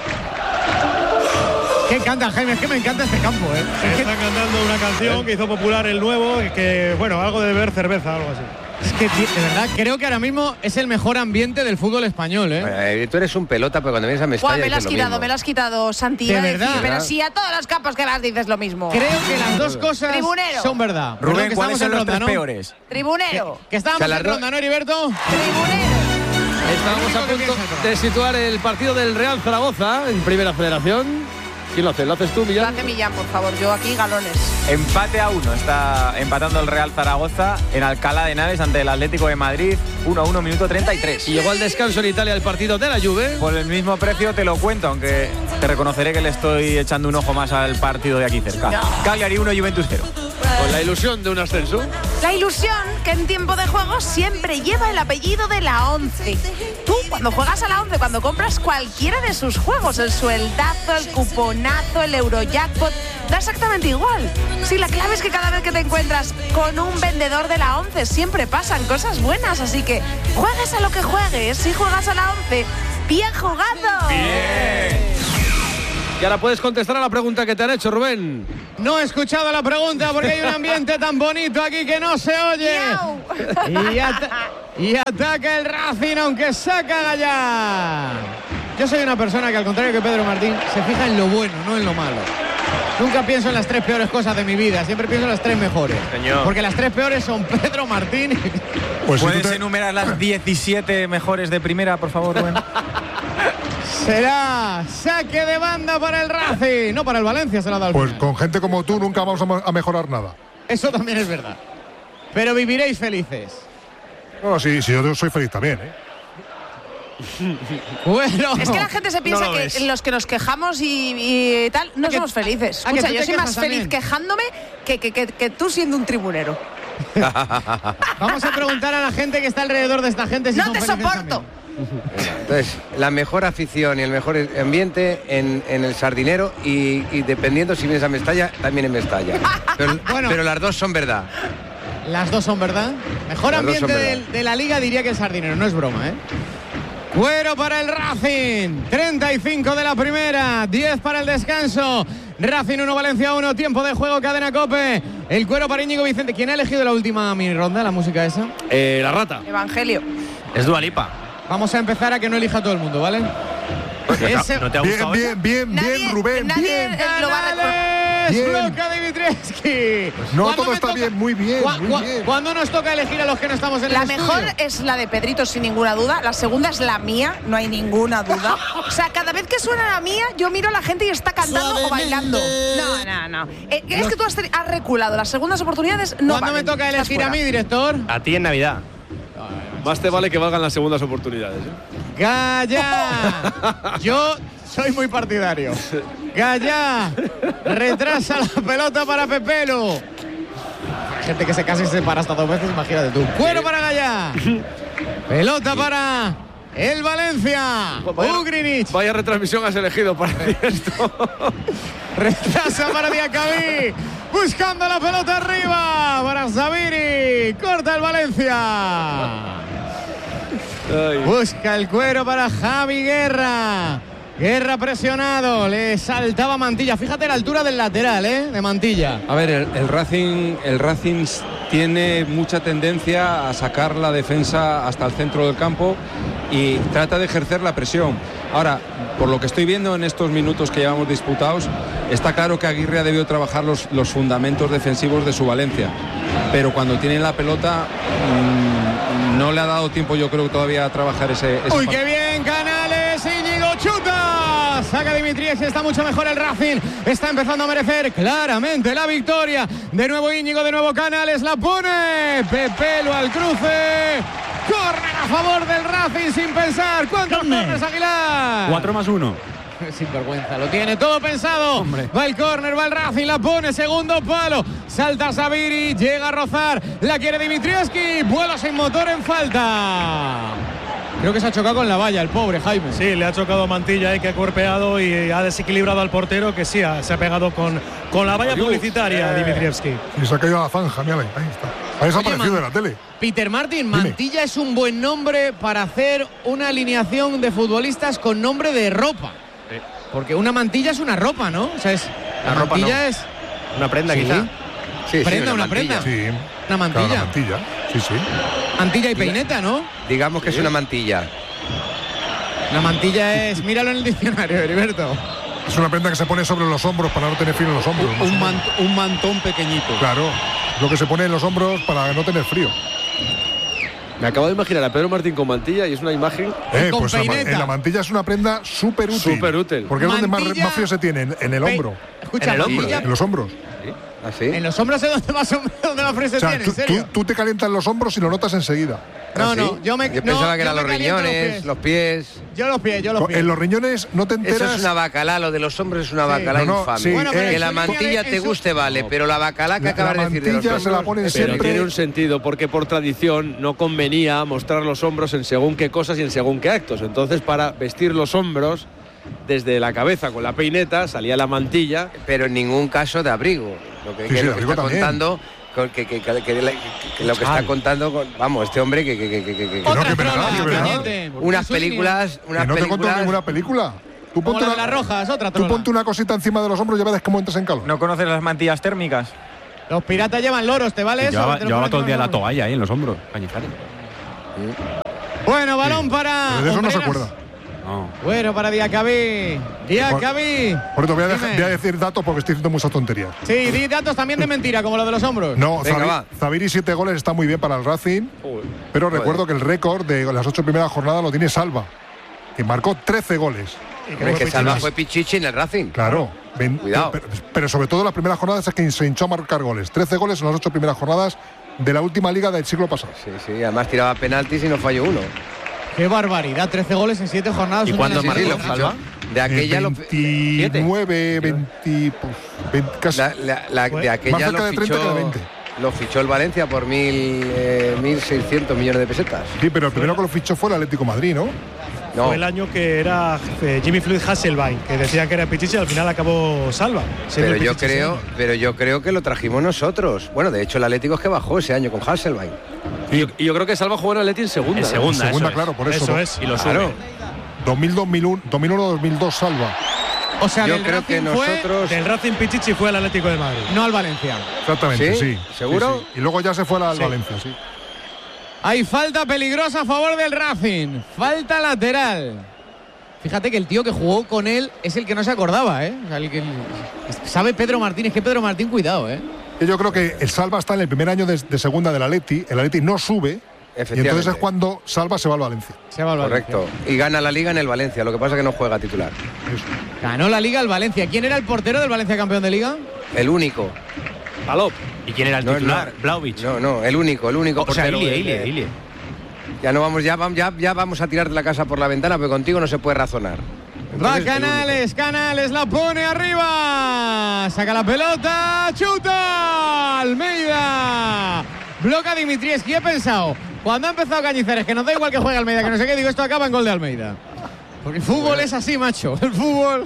[SPEAKER 8] Que encanta, Jaime, es que me encanta este campo, ¿eh?
[SPEAKER 3] Es que... Están cantando una canción que hizo popular el nuevo, que, bueno, algo de beber cerveza, algo así.
[SPEAKER 8] Es que, de verdad, creo que ahora mismo es el mejor ambiente del fútbol español, ¿eh?
[SPEAKER 9] Bueno, tú eres un pelota, pero cuando vienes a Mestalla...
[SPEAKER 4] Juan, me lo has quitado, me lo has quitado, Santi.
[SPEAKER 8] ¿De verdad?
[SPEAKER 4] Decir, pero si a todos los campos que vas dices lo mismo.
[SPEAKER 8] Creo que las dos cosas
[SPEAKER 4] Tribunero.
[SPEAKER 8] son verdad.
[SPEAKER 14] Rubén,
[SPEAKER 8] Perdón, que
[SPEAKER 14] ¿cuáles son
[SPEAKER 8] en
[SPEAKER 14] los
[SPEAKER 8] ronda,
[SPEAKER 14] tres
[SPEAKER 8] ¿no?
[SPEAKER 14] peores?
[SPEAKER 4] Tribunero.
[SPEAKER 8] Que, que estábamos en ronda, ¿no, Heriberto?
[SPEAKER 4] Tribunero.
[SPEAKER 2] Estábamos a punto de situar el partido del Real Zaragoza en Primera Federación. ¿Quién lo hace? ¿Lo haces tú, Millán?
[SPEAKER 4] Lo hace Millán, por favor. Yo aquí galones.
[SPEAKER 14] Empate a uno. Está empatando el Real Zaragoza en Alcalá de Henares ante el Atlético de Madrid. uno a uno, minuto treinta y tres.
[SPEAKER 2] Y llegó al descanso en Italia el partido de la Juve.
[SPEAKER 14] Por el mismo precio te lo cuento, aunque te reconoceré que le estoy echando un ojo más al partido de aquí cerca. No. Cagliari uno, Juventus cero.
[SPEAKER 2] Con la ilusión de un ascenso.
[SPEAKER 4] La ilusión que en tiempo de juego siempre lleva el apellido de la once. Tú, cuando juegas a la once, cuando compras cualquiera de sus juegos, el sueldazo, el cuponazo, el Eurojackpot, da exactamente igual. Si la clave es que cada vez que te encuentras con un vendedor de la once, siempre pasan cosas buenas. Así que juegues a lo que juegues, si juegas a la once, bien jugado.
[SPEAKER 2] Bien. Y ahora puedes contestar a la pregunta que te han hecho, Rubén.
[SPEAKER 8] No he escuchado la pregunta porque hay un ambiente tan bonito aquí que no se oye. Y, at y ataca el Racing, aunque saca Gallá. Yo soy una persona que, al contrario que Pedro Martín, se fija en lo bueno, no en lo malo. Nunca pienso en las tres peores cosas de mi vida, siempre pienso en las tres mejores.
[SPEAKER 14] Señor.
[SPEAKER 8] Porque las tres peores son Pedro Martín.
[SPEAKER 14] Pues ¿puedes si te... enumerar las diecisiete mejores de primera, por favor, Rubén?
[SPEAKER 8] Será saque de banda para el Racing, no para el Valencia, se la da el
[SPEAKER 1] Pues
[SPEAKER 8] final.
[SPEAKER 1] Con gente como tú nunca vamos a, a mejorar nada.
[SPEAKER 8] Eso también es verdad. Pero viviréis felices.
[SPEAKER 1] Bueno, sí, sí, yo soy feliz también, ¿eh?
[SPEAKER 8] Bueno,
[SPEAKER 4] es que la gente se piensa
[SPEAKER 8] no
[SPEAKER 4] que
[SPEAKER 8] ves.
[SPEAKER 4] los que nos quejamos y, y tal no
[SPEAKER 8] que,
[SPEAKER 4] somos felices.
[SPEAKER 8] a, a
[SPEAKER 4] Escucha,
[SPEAKER 8] que
[SPEAKER 4] yo soy más
[SPEAKER 8] también.
[SPEAKER 4] feliz quejándome que, que, que, que tú siendo un tribunero.
[SPEAKER 8] Vamos a preguntar a la gente que está alrededor de esta gente si
[SPEAKER 4] no
[SPEAKER 8] son
[SPEAKER 4] te
[SPEAKER 8] felices
[SPEAKER 4] soporto.
[SPEAKER 8] También.
[SPEAKER 9] Entonces, la mejor afición y el mejor ambiente en, en el Sardinero y, y dependiendo si vienes a Mestalla, también en Mestalla. Pero,
[SPEAKER 8] bueno,
[SPEAKER 9] pero las dos son verdad.
[SPEAKER 8] Las dos son verdad. Mejor
[SPEAKER 9] las
[SPEAKER 8] ambiente de,
[SPEAKER 9] verdad.
[SPEAKER 8] de la liga diría que el Sardinero, no es broma, ¿eh? Cuero para el Racing, treinta y cinco de la primera, diez para el descanso. Racing uno, Valencia uno, tiempo de juego, cadena COPE. El cuero para Íñigo Vicente. ¿Quién ha elegido la última mini ronda, la música esa?
[SPEAKER 2] Eh, la rata.
[SPEAKER 4] Evangelio.
[SPEAKER 14] Es Dua Lipa.
[SPEAKER 8] Vamos a empezar a que no elija todo el mundo, ¿vale?
[SPEAKER 14] Ese... ¿No te ha gustado?
[SPEAKER 1] Bien, bien, bien,
[SPEAKER 4] nadie,
[SPEAKER 1] bien, Rubén,
[SPEAKER 4] nadie
[SPEAKER 1] bien.
[SPEAKER 4] lo va a recordar.
[SPEAKER 8] Luka Dimitrievski.
[SPEAKER 1] Pues no, todo está
[SPEAKER 8] toca...
[SPEAKER 1] bien, muy bien,
[SPEAKER 8] ¿Cu
[SPEAKER 1] muy bien.
[SPEAKER 8] ¿Cuándo nos toca elegir a los que no estamos en
[SPEAKER 4] la
[SPEAKER 8] el estudio?
[SPEAKER 4] La mejor es la de Pedrito, sin ninguna duda. La segunda es la mía, no hay ninguna duda. O sea, cada vez que suena la mía, yo miro a la gente y está cantando o bailando. No, no, no. Eh, es que tú has, has reculado. Las segundas oportunidades no
[SPEAKER 8] ¿Cuándo
[SPEAKER 4] valen.
[SPEAKER 8] me toca elegir a mí, director?
[SPEAKER 14] A ti en Navidad.
[SPEAKER 2] Más te vale que valgan las segundas oportunidades, ¿eh?
[SPEAKER 8] ¡Calla! Yo soy muy partidario. ¡Calla! Retrasa la pelota para Pepelu. Hay gente que se casa y se separa hasta dos veces, imagínate tú. ¡Cuero para Gallá! Pelota para el Valencia.
[SPEAKER 2] Vaya,
[SPEAKER 8] Ugrinic.
[SPEAKER 2] Vaya retransmisión has elegido para esto.
[SPEAKER 8] Retrasa para Diacabí. Buscando la pelota arriba para Zaviri. Corta el Valencia. Ay. Busca el cuero para Javi Guerra. Guerra presionado, le saltaba Mantilla. Fíjate la altura del lateral, ¿eh? De Mantilla.
[SPEAKER 12] A ver, el, el Racing, el Racing tiene mucha tendencia a sacar la defensa hasta el centro del campo y trata de ejercer la presión. Ahora, por lo que estoy viendo en estos minutos que llevamos disputados, está claro que Aguirre ha debido trabajar los, los fundamentos defensivos de su Valencia. Pero cuando tiene la pelota, mmm, no le ha dado tiempo, yo creo, todavía a trabajar ese... ese
[SPEAKER 8] ¡Uy, qué bien, Canales! ¡Íñigo chuta! Saca Dimitrievski, está mucho mejor el Racing. Está empezando a merecer claramente la victoria. De nuevo Íñigo, de nuevo Canales, la pone. Pepelu al cruce. Córner a favor del Racing sin pensar. ¿Cuántos corners, Aguilar?
[SPEAKER 16] Cuatro más uno.
[SPEAKER 8] Sin vergüenza, lo tiene todo pensado. Hombre. Va el córner, va el Racing, la pone, segundo palo. Salta Zaviri, llega a rozar. La quiere Dimitrievski. Vuelo sin motor en falta. Creo que se ha chocado con la valla, el pobre Jaime.
[SPEAKER 3] Sí, le ha chocado Mantilla, eh, que ha cuerpeado y ha desequilibrado al portero, que sí, ha, se ha pegado con, con la valla Adiós. publicitaria, eh. Dimitrievski.
[SPEAKER 1] Y se ha caído a la zanja, mira, ahí está. Ha desaparecido de la tele.
[SPEAKER 8] Peter Martin, Mantilla Dime. Es un buen nombre para hacer una alineación de futbolistas con nombre de ropa. Sí. Porque una mantilla es una ropa, ¿no? O sea, es, la, la mantilla no. es...
[SPEAKER 14] Una prenda,
[SPEAKER 8] ¿Sí?
[SPEAKER 14] quizá.
[SPEAKER 9] Sí,
[SPEAKER 8] ¿Prenda,
[SPEAKER 9] sí,
[SPEAKER 8] una,
[SPEAKER 9] una
[SPEAKER 8] prenda?
[SPEAKER 1] Sí.
[SPEAKER 8] Una mantilla.
[SPEAKER 1] Claro, una mantilla, sí, sí.
[SPEAKER 8] Mantilla y peineta, ¿no?
[SPEAKER 9] Digamos que sí. es una mantilla.
[SPEAKER 8] Una mantilla es... Míralo en el diccionario, Heriberto.
[SPEAKER 1] Es una prenda que se pone sobre los hombros para no tener frío en los hombros.
[SPEAKER 12] Un, un, mant un mantón pequeñito.
[SPEAKER 1] Claro, lo que se pone en los hombros para no tener frío.
[SPEAKER 2] Me acabo de imaginar a Pedro Martín con mantilla y es una imagen.
[SPEAKER 1] Eh, pues la, en la mantilla es una prenda súper útil.
[SPEAKER 2] Súper útil.
[SPEAKER 1] Porque
[SPEAKER 2] mantilla,
[SPEAKER 1] es donde más, más frío se tiene, en, en el hombro.
[SPEAKER 18] Escucha,
[SPEAKER 1] en, el hombro
[SPEAKER 18] mantilla,
[SPEAKER 1] en los hombros.
[SPEAKER 9] ¿Ah, sí?
[SPEAKER 18] En los hombros es donde más, donde más frío se
[SPEAKER 1] o sea,
[SPEAKER 18] tiene,
[SPEAKER 1] tú,
[SPEAKER 18] ¿en serio?
[SPEAKER 1] Tú, tú te calientas los hombros y lo notas enseguida.
[SPEAKER 18] No,
[SPEAKER 9] ¿Ah, sí?
[SPEAKER 18] no, yo me
[SPEAKER 9] Yo pensaba
[SPEAKER 18] no,
[SPEAKER 9] que eran
[SPEAKER 18] yo
[SPEAKER 9] los
[SPEAKER 18] me
[SPEAKER 9] riñones,
[SPEAKER 18] los pies.
[SPEAKER 9] los pies.
[SPEAKER 18] Yo los pies, yo los pies.
[SPEAKER 1] En los riñones no te enteras.
[SPEAKER 9] Eso es una bacalá, lo de los hombres es una
[SPEAKER 18] Sí.
[SPEAKER 9] bacalá
[SPEAKER 1] No, no,
[SPEAKER 9] infame.
[SPEAKER 1] sí,
[SPEAKER 18] Bueno, pero
[SPEAKER 9] que
[SPEAKER 18] en
[SPEAKER 9] la
[SPEAKER 18] su
[SPEAKER 9] mantilla
[SPEAKER 18] línea de-
[SPEAKER 9] te
[SPEAKER 18] en su-
[SPEAKER 9] guste, vale, pero la bacalá que
[SPEAKER 1] La-
[SPEAKER 9] acabas
[SPEAKER 1] la
[SPEAKER 9] de decir de los
[SPEAKER 1] mantilla se la
[SPEAKER 9] hombros-
[SPEAKER 1] ponen
[SPEAKER 2] Pero
[SPEAKER 1] siempre.
[SPEAKER 2] tiene un sentido porque por tradición no convenía mostrar los hombros en según qué cosas y en según qué actos. Entonces, para vestir los hombros desde la cabeza con la peineta salía la mantilla.
[SPEAKER 9] Pero en ningún caso de abrigo. Lo que,
[SPEAKER 1] Sí,
[SPEAKER 9] que
[SPEAKER 1] sí,
[SPEAKER 9] es lo
[SPEAKER 1] de
[SPEAKER 9] que
[SPEAKER 1] abrigo
[SPEAKER 9] está
[SPEAKER 1] también.
[SPEAKER 9] contando. con- Que, que, que- que- que lo que está contando con- vamos, este hombre que, que, que, que- que- que-
[SPEAKER 1] no, que verdad,
[SPEAKER 18] trola,
[SPEAKER 1] que verdad.
[SPEAKER 18] teniente, porque
[SPEAKER 9] unas
[SPEAKER 18] es su
[SPEAKER 9] películas unas
[SPEAKER 1] Que no te cuento
[SPEAKER 9] películas
[SPEAKER 1] ninguna película. Tú
[SPEAKER 18] Como
[SPEAKER 1] ponte,
[SPEAKER 18] la de
[SPEAKER 1] una,
[SPEAKER 18] las rojas, otra
[SPEAKER 1] tú
[SPEAKER 18] trola.
[SPEAKER 1] ponte una cosita encima de los hombros y ya verás cómo entras en calor.
[SPEAKER 14] ¿No conoces las mantillas térmicas?
[SPEAKER 18] Los piratas llevan loros, ¿te vale eso?
[SPEAKER 16] Llevaba,
[SPEAKER 18] Te lo
[SPEAKER 16] llevaba
[SPEAKER 18] pones
[SPEAKER 16] todo el día
[SPEAKER 18] en
[SPEAKER 16] la
[SPEAKER 18] los hombros.
[SPEAKER 16] toalla ahí en los hombros, Cañizares.
[SPEAKER 18] Bueno, balón para.
[SPEAKER 1] Pero de eso no se
[SPEAKER 18] Hombreras.
[SPEAKER 1] acuerda.
[SPEAKER 16] No.
[SPEAKER 18] Bueno, para Diacabí. Diacabí.
[SPEAKER 1] Por eso voy a, dejar-
[SPEAKER 18] Dime.
[SPEAKER 1] voy a decir datos porque estoy diciendo muchas tonterías.
[SPEAKER 18] Sí, di datos también de mentira, como lo de los hombros.
[SPEAKER 1] No,
[SPEAKER 9] Venga,
[SPEAKER 1] Zavi-
[SPEAKER 9] va.
[SPEAKER 1] Zaviri siete goles está muy bien para el Racing, pero
[SPEAKER 9] Joder.
[SPEAKER 1] recuerdo que el récord de las ocho primeras jornadas lo tiene Salva, que marcó trece goles.
[SPEAKER 9] Hombre, que Salva fue Pichichi en el Racing.
[SPEAKER 1] Claro, ven-
[SPEAKER 9] Cuidado.
[SPEAKER 1] Pero, pero sobre todo las primeras jornadas es que se hinchó a marcar goles. trece goles en las ocho primeras jornadas de la última liga del siglo pasado.
[SPEAKER 9] Sí, sí, además tiraba penaltis y no falló uno.
[SPEAKER 18] Qué barbaridad, trece goles en siete jornadas.
[SPEAKER 16] ¿Y
[SPEAKER 18] un
[SPEAKER 16] cuándo
[SPEAKER 18] año
[SPEAKER 9] Sí, sí,
[SPEAKER 18] más.
[SPEAKER 9] lo fichó. De aquella lo
[SPEAKER 1] veintinueve, veinte, pues, veinte, casi.
[SPEAKER 9] La- la- la- de
[SPEAKER 1] Más
[SPEAKER 9] aquella
[SPEAKER 1] cerca
[SPEAKER 9] lo
[SPEAKER 1] de treinta que de
[SPEAKER 9] fichó,
[SPEAKER 1] veinte.
[SPEAKER 9] lo fichó el Valencia por mil, eh, mil seiscientos millones de pesetas.
[SPEAKER 1] Sí, pero el primero que lo fichó fue el Atlético de Madrid, ¿no?
[SPEAKER 9] No,
[SPEAKER 3] Fue el año que era eh, Jimmy Floyd Hasselbein, que decía que era Pichichi y al final acabó Salva. siendo
[SPEAKER 9] pero yo
[SPEAKER 3] Pichichi
[SPEAKER 9] creo,
[SPEAKER 3] siempre.
[SPEAKER 9] pero yo creo que lo trajimos nosotros. Bueno, de hecho el Atlético es que bajó ese año con Hasselbein.
[SPEAKER 2] Y yo, y yo creo que Salva jugó en Atleti en segunda.
[SPEAKER 16] En
[SPEAKER 2] ¿no?
[SPEAKER 16] segunda,
[SPEAKER 1] Segunda,
[SPEAKER 16] eso es.
[SPEAKER 1] claro, por eso.
[SPEAKER 3] Eso
[SPEAKER 1] ¿no?
[SPEAKER 3] es.
[SPEAKER 16] Y lo
[SPEAKER 9] Claro.
[SPEAKER 16] sube.
[SPEAKER 1] dos mil, dos mil uno, dos mil uno, dos mil dos Salva.
[SPEAKER 18] O sea,
[SPEAKER 9] Yo
[SPEAKER 18] del
[SPEAKER 9] creo
[SPEAKER 18] Racing
[SPEAKER 9] que
[SPEAKER 18] fue,
[SPEAKER 9] nosotros.
[SPEAKER 3] Del Racing Pichichi fue al Atlético de Madrid.
[SPEAKER 18] no al Valencia.
[SPEAKER 1] Exactamente,
[SPEAKER 9] ¿Sí?
[SPEAKER 1] sí.
[SPEAKER 9] ¿Seguro?
[SPEAKER 1] Sí, sí. Y luego ya se fue al
[SPEAKER 3] Sí.
[SPEAKER 1] Valencia, sí.
[SPEAKER 18] Hay falta peligrosa a favor del Racing. Falta lateral. Fíjate que el tío que jugó con él es el que no se acordaba, ¿eh? O sea, el que sabe Pedro Martín, es que Pedro Martín, cuidado, ¿eh?
[SPEAKER 1] Y Yo creo que el Salva está en el primer año de, de segunda del Atleti. El Atleti no sube. Y
[SPEAKER 9] Efectivamente.
[SPEAKER 1] entonces es cuando Salva se va al Valencia.
[SPEAKER 18] Se va al Valencia.
[SPEAKER 9] Correcto. Y gana la liga en el Valencia, lo que pasa es que no juega titular.
[SPEAKER 18] Ganó la Liga el Valencia. ¿Quién era el portero del Valencia campeón de Liga?
[SPEAKER 9] El único.
[SPEAKER 2] Palop.
[SPEAKER 16] ¿Y quién era el
[SPEAKER 9] No,
[SPEAKER 16] titular?
[SPEAKER 9] no.
[SPEAKER 16] Blaovic.
[SPEAKER 9] No, no, el único, el único
[SPEAKER 16] O sea,
[SPEAKER 9] portero
[SPEAKER 16] Ilie,
[SPEAKER 9] del-
[SPEAKER 16] Ilie, Ilie.
[SPEAKER 9] Ya no vamos, ya, vamos- ya, ya vamos a tirar de la casa por la ventana, pero contigo no se puede razonar.
[SPEAKER 18] Va
[SPEAKER 9] Entonces, el
[SPEAKER 18] Canales, Canales la pone arriba. Saca la pelota, chuta. Almeida. Bloca Dimitrievski. He pensado, cuando ha empezado Cañizares, que nos da igual que juegue Almeida, que no sé qué, digo, esto acaba en gol de Almeida. Porque el fútbol es así, macho. El fútbol.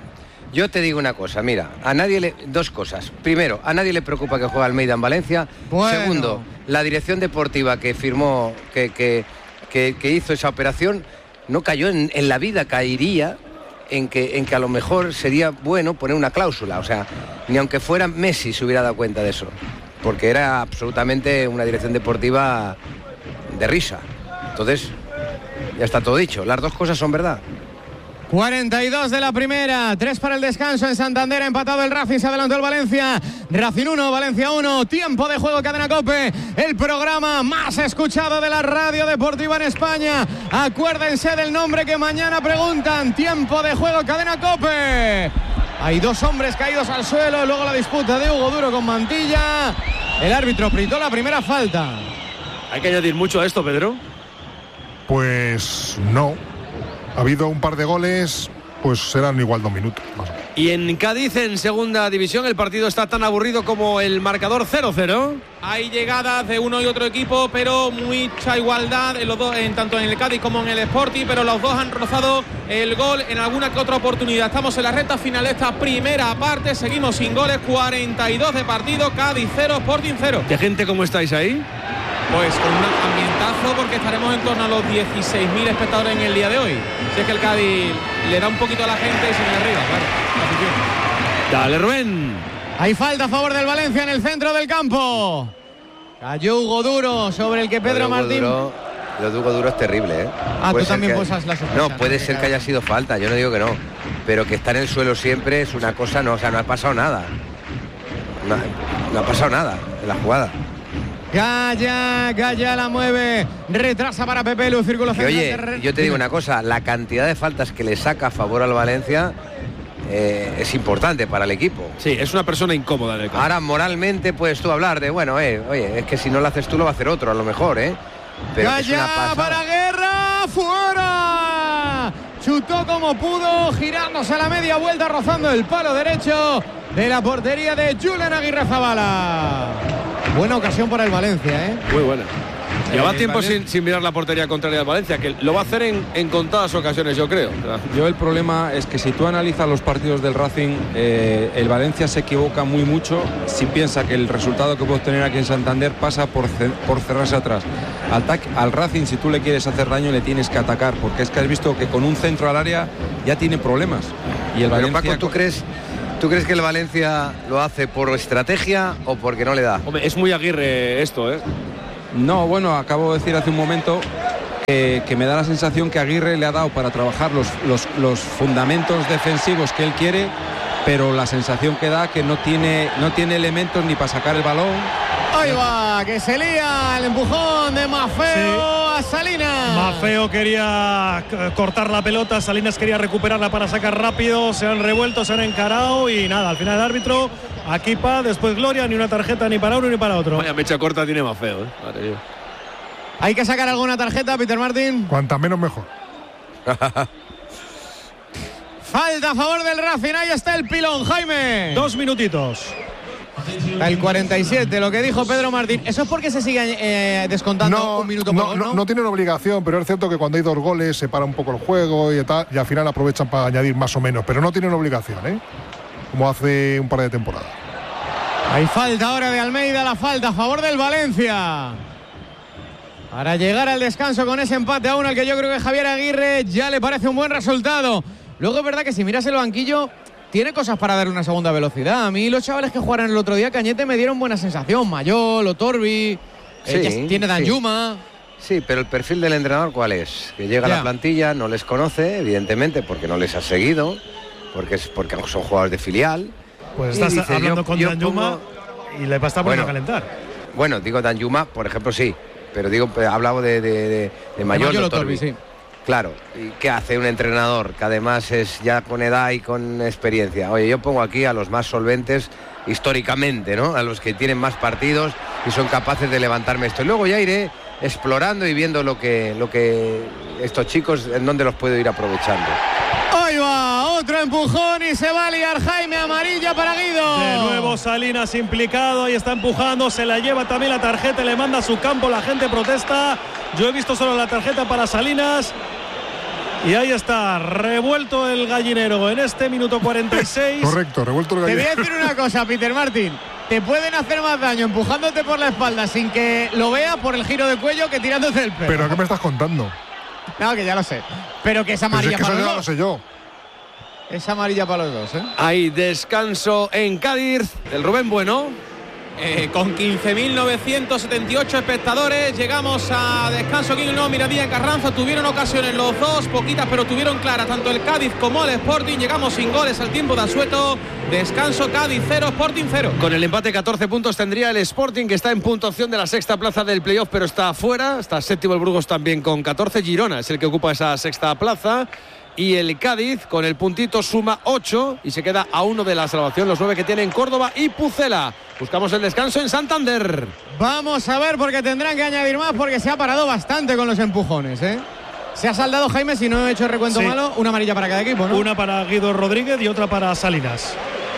[SPEAKER 9] Yo te digo una cosa, mira, a nadie le. Dos cosas. Primero, a nadie le preocupa que juegue Almeida en Valencia.
[SPEAKER 18] Bueno.
[SPEAKER 9] Segundo, la dirección deportiva que firmó, que, que, que- que hizo esa operación, no cayó en, en la vida, caería en que, en que a lo mejor sería bueno poner una cláusula. O sea, ni aunque fuera Messi se hubiera dado cuenta de eso. Porque era absolutamente una dirección deportiva de risa. Entonces, ya está todo dicho. Las dos cosas son verdad.
[SPEAKER 18] cuarenta y dos de la primera, tres para el descanso en Santander, ha empatado el Racing, se adelantó el Valencia, Racing uno, Valencia uno, tiempo de juego, Cadena COPE, el programa más escuchado de la radio deportiva en España. Acuérdense del nombre que mañana preguntan, tiempo de juego, Cadena COPE. Hay dos hombres caídos al suelo, luego la disputa de Hugo Duro con Mantilla, el árbitro pitó la primera falta.
[SPEAKER 2] Hay que añadir mucho a esto, Pedro.
[SPEAKER 1] Pues no. Ha habido un par de goles, pues serán igual dos minutos. Más o menos.
[SPEAKER 2] Y en Cádiz, en segunda división, el partido está tan aburrido como el marcador cero cero.
[SPEAKER 10] Hay llegadas de uno y otro equipo, pero mucha igualdad en los dos, en tanto en el Cádiz como en el Sporting, pero los dos han rozado el gol en alguna que otra oportunidad. Estamos en la recta final de esta primera parte, seguimos sin goles, cuarenta y dos de partido, Cádiz cero, Sporting cero.
[SPEAKER 2] ¿Qué gente cómo estáis ahí?
[SPEAKER 10] Pues con un ambientazo, porque estaremos en torno a los dieciséis mil espectadores en el día de hoy. Si es que el Cádiz le da un poquito a la gente y se viene arriba, claro, la afición.
[SPEAKER 2] Dale, Rubén.
[SPEAKER 18] Hay falta a favor del Valencia en el centro del campo. Cayó Hugo Duro sobre el que Pedro
[SPEAKER 9] Lo de Hugo
[SPEAKER 18] Martín.
[SPEAKER 9] Duro- Lo de Hugo Duro es terrible, ¿eh?
[SPEAKER 18] Ah,
[SPEAKER 9] Puede
[SPEAKER 18] tú
[SPEAKER 9] ser
[SPEAKER 18] también
[SPEAKER 9] que-
[SPEAKER 18] posas la sospecha.
[SPEAKER 9] No, puede ser que haya sido falta, yo no digo que no. Pero que está en el suelo siempre es una cosa, no, o sea, no ha pasado nada. No, ha- no ha pasado nada en la jugada.
[SPEAKER 8] Gaya, Gaya la mueve, retrasa para Pepelu, círculo
[SPEAKER 9] Que,
[SPEAKER 8] central.
[SPEAKER 9] oye, yo te digo una cosa, la cantidad de faltas que le saca a favor al Valencia eh, es importante para el equipo.
[SPEAKER 2] Sí, es una persona incómoda en el campo.
[SPEAKER 9] Ahora moralmente puedes tú hablar de, bueno, eh, oye, es que si no lo haces tú lo va a hacer otro, a lo mejor, ¿eh? Pero es una
[SPEAKER 8] Gaya
[SPEAKER 9] pasada.
[SPEAKER 8] para Guerra, fuera. Chutó como pudo, girándose a la media vuelta, rozando el palo derecho de la portería de Julen Aguirrezabala. Buena ocasión para el Valencia, ¿eh?
[SPEAKER 2] Muy buena. Lleva
[SPEAKER 12] el
[SPEAKER 2] tiempo
[SPEAKER 12] Valencia-
[SPEAKER 2] sin, sin mirar la portería contraria del Valencia, que lo va a hacer en, en contadas ocasiones, yo creo.
[SPEAKER 12] Yo el problema es que si tú analizas los partidos del Racing, eh, el Valencia se equivoca muy mucho si piensa que el resultado que puede obtener aquí en Santander pasa por, ce- por cerrarse atrás. Al, tac- al Racing, si tú le quieres hacer daño, le tienes que atacar, porque es que has visto que con un centro al área ya tiene problemas. Y el
[SPEAKER 9] Pero
[SPEAKER 12] Valencia...
[SPEAKER 9] Paco, ¿tú crees, ¿tú crees que el Valencia lo hace por estrategia o porque no le da?
[SPEAKER 2] Hombre, es muy Aguirre esto, ¿eh?
[SPEAKER 12] No, bueno, acabo de decir hace un momento que, que me da la sensación que Aguirre le ha dado para trabajar los, los, los fundamentos defensivos que él quiere, pero la sensación que da que no tiene, no tiene elementos ni para sacar el balón.
[SPEAKER 8] Ahí va, que se lía el empujón de Mafeo a Salinas.
[SPEAKER 3] Mafeo quería c- cortar la pelota, Salinas quería recuperarla para sacar rápido, se han revuelto, se han encarado y nada, al final el árbitro, Akipa, después Gloria, ni una tarjeta ni para uno ni para otro.
[SPEAKER 2] Vaya mecha corta tiene más feo, ¿eh? Madre mía.
[SPEAKER 8] ¿Hay que sacar alguna tarjeta, Peter Martin?
[SPEAKER 1] Cuanta menos mejor.
[SPEAKER 8] Falta a favor del Racing, ahí está el pilón, Jaime.
[SPEAKER 3] Dos minutitos.
[SPEAKER 8] El cuarenta y siete, lo que dijo Pedro Martín. ¿Eso es porque se sigue eh, descontando
[SPEAKER 1] No,
[SPEAKER 8] un minuto por
[SPEAKER 1] no,
[SPEAKER 8] gol,
[SPEAKER 1] no,
[SPEAKER 8] no?
[SPEAKER 1] no tienen obligación, pero es cierto que cuando hay dos goles se para un poco el juego y tal, y al final aprovechan para añadir más o menos, pero no tienen obligación, ¿eh? Como hace un par de temporadas.
[SPEAKER 8] Hay falta ahora de Almeida, la falta a favor del Valencia. Para llegar al descanso con ese empate a uno, al que yo creo que Javier Aguirre ya le parece un buen resultado. Luego es verdad que si miras el banquillo, tiene cosas para darle una segunda velocidad. A mí los chavales que jugaron el otro día, Cañete, me dieron buena sensación. Mayol, Otorbi,
[SPEAKER 9] Sí,
[SPEAKER 8] eh, ya tiene Danjuma.
[SPEAKER 9] Sí, pero el perfil del entrenador, ¿cuál es? Que llega a
[SPEAKER 8] Ya.
[SPEAKER 9] la plantilla, no les conoce, evidentemente, porque no les ha seguido, porque es porque son jugadores de filial.
[SPEAKER 3] Pues
[SPEAKER 9] Y
[SPEAKER 3] estás
[SPEAKER 9] dice,
[SPEAKER 3] hablando
[SPEAKER 9] yo-
[SPEAKER 3] con
[SPEAKER 9] yo
[SPEAKER 3] Danjuma
[SPEAKER 9] pongo-
[SPEAKER 3] y le está poniendo
[SPEAKER 9] Bueno.
[SPEAKER 3] a calentar.
[SPEAKER 9] Bueno, digo Danjuma, por ejemplo, sí, pero digo, he hablado de, de, de, de Mayol,
[SPEAKER 8] Mayol,
[SPEAKER 9] Otorbi.
[SPEAKER 8] Otorbi, sí.
[SPEAKER 9] Claro, ¿y qué hace un entrenador que además es ya con edad y con experiencia? Oye, yo pongo aquí a los más solventes históricamente, ¿no? A los que tienen más partidos y son capaces de levantarme esto. Y luego ya iré explorando y viendo lo que, lo que estos chicos, en dónde los puedo ir aprovechando.
[SPEAKER 8] Ahí va, otro empujón y se va a liar Jaime, amarilla para Guido.
[SPEAKER 3] De nuevo Salinas implicado, ahí está empujando, se la lleva también la tarjeta, le manda a su campo, la gente protesta. Yo he visto solo la tarjeta para Salinas. Y ahí está, revuelto el gallinero en este minuto cuarenta y seis.
[SPEAKER 1] Correcto, revuelto el
[SPEAKER 8] Te voy
[SPEAKER 1] gallego.
[SPEAKER 8] a decir una cosa, Peter Martin. Te pueden hacer más daño empujándote por la espalda sin que lo veas por el giro de cuello que tirándote el pelo.
[SPEAKER 1] ¿Pero qué me estás contando?
[SPEAKER 8] No, que ya lo sé. Pero que es
[SPEAKER 1] Pero si
[SPEAKER 8] amarilla
[SPEAKER 1] es que
[SPEAKER 8] para
[SPEAKER 1] eso
[SPEAKER 8] los
[SPEAKER 1] ya lo
[SPEAKER 8] dos.
[SPEAKER 1] sé yo.
[SPEAKER 8] Es amarilla para los dos, ¿eh?
[SPEAKER 2] Hay descanso en Cádiz. El Rubén Bueno.
[SPEAKER 10] Eh, con quince mil novecientos setenta y ocho espectadores llegamos a descanso aquí en el nuevo Miradía en Carranza. Tuvieron ocasiones los dos, poquitas pero tuvieron claras tanto el Cádiz como el Sporting. Llegamos sin goles al tiempo de asueto. Descanso, Cádiz cero, Sporting cero.
[SPEAKER 2] Con el empate catorce puntos tendría el Sporting, que está en puntuación de la sexta plaza del playoff, pero está afuera. Está séptimo el Burgos también con catorce. Girona es el que ocupa esa sexta plaza. Y el Cádiz con el puntito suma ocho y se queda a uno de la salvación, los nueve que tienen Córdoba y Pucela. Buscamos el descanso en Santander.
[SPEAKER 8] Vamos a ver porque tendrán que añadir más porque se ha parado bastante con los empujones, ¿eh? Se ha saldado, Jaime, si no he hecho recuento
[SPEAKER 3] Sí.
[SPEAKER 8] malo, una amarilla para cada equipo, ¿no?
[SPEAKER 3] Una para Guido Rodríguez y otra para Salinas.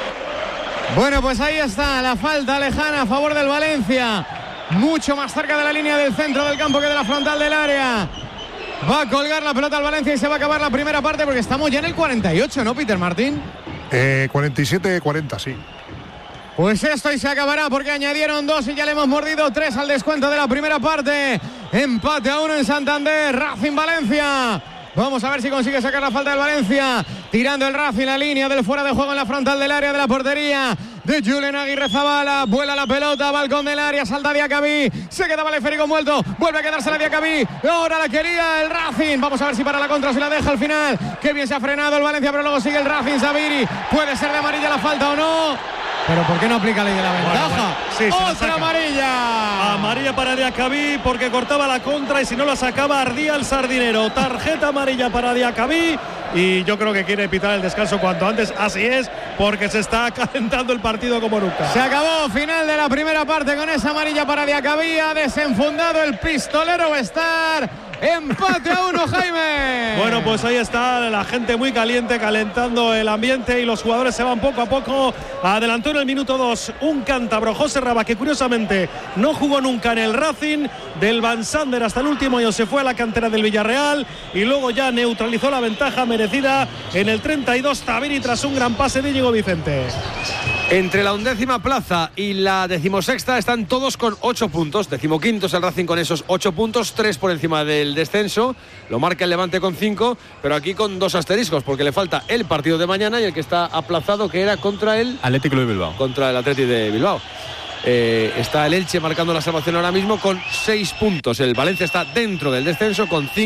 [SPEAKER 8] Bueno, pues ahí está la falta lejana a favor del Valencia. Mucho más cerca de la línea del centro del campo que de la frontal del área. Va a colgar la pelota al Valencia y se va a acabar la primera parte porque estamos ya en el cuarenta y ocho, ¿no, Peter Martín?
[SPEAKER 1] Eh, cuarenta y siete cuarenta, sí.
[SPEAKER 8] Pues esto y se acabará porque añadieron dos y ya le hemos mordido tres al descuento de la primera parte. Empate a uno en Santander, Racing Valencia. Vamos a ver si consigue sacar la falta del Valencia. Tirando el Racing la línea del fuera de juego en la frontal del área de la portería de Julen Aguirrezabala. Vuela la pelota, balcón del área, salta Diacabí. Se queda Valeférico muerto, vuelve a quedarse la Diacabí. Ahora la quería el Racing. Vamos a ver si para la contra, si la deja al final. Qué bien se ha frenado el Valencia, pero luego sigue el Racing. Sabiri, puede ser de amarilla la falta o no. Pero ¿por qué no aplica ley de la ventaja?
[SPEAKER 3] Bueno, bueno, sí, se la
[SPEAKER 8] ¡Otra
[SPEAKER 3] saca.
[SPEAKER 8] amarilla!
[SPEAKER 3] Amarilla para Diacabí porque cortaba la contra y si no la sacaba ardía el sardinero. Tarjeta amarilla para Diacabí y yo creo que quiere pitar el descanso cuanto antes. Así es, porque se está calentando el partido como nunca.
[SPEAKER 8] Se acabó, final de la primera parte con esa amarilla para Diacabí. Ha desenfundado el pistolero Star. Empate a uno, Jaime.
[SPEAKER 3] Bueno, pues ahí está la gente muy caliente, calentando el ambiente y los jugadores se van poco a poco. Adelantó en el minuto dos un cántabro, José Raba, que curiosamente no jugó nunca en el Racing. Del Van Sander hasta el último año se fue a la cantera del Villarreal y luego ya neutralizó la ventaja merecida en el treinta y dos Tabiri tras un gran pase de Íñigo Vicente.
[SPEAKER 2] Entre la undécima plaza y la decimosexta están todos con ocho puntos. Decimoquinto es el Racing con esos ocho puntos, tres por encima del descenso. Lo marca el Levante con cinco, pero aquí con dos asteriscos, porque le falta el partido de mañana y el que está aplazado, que era contra el
[SPEAKER 16] Atlético de Bilbao.
[SPEAKER 2] Contra el Atleti de Bilbao. Eh, está el Elche marcando la salvación ahora mismo con seis puntos. El Valencia está dentro del descenso con cinco.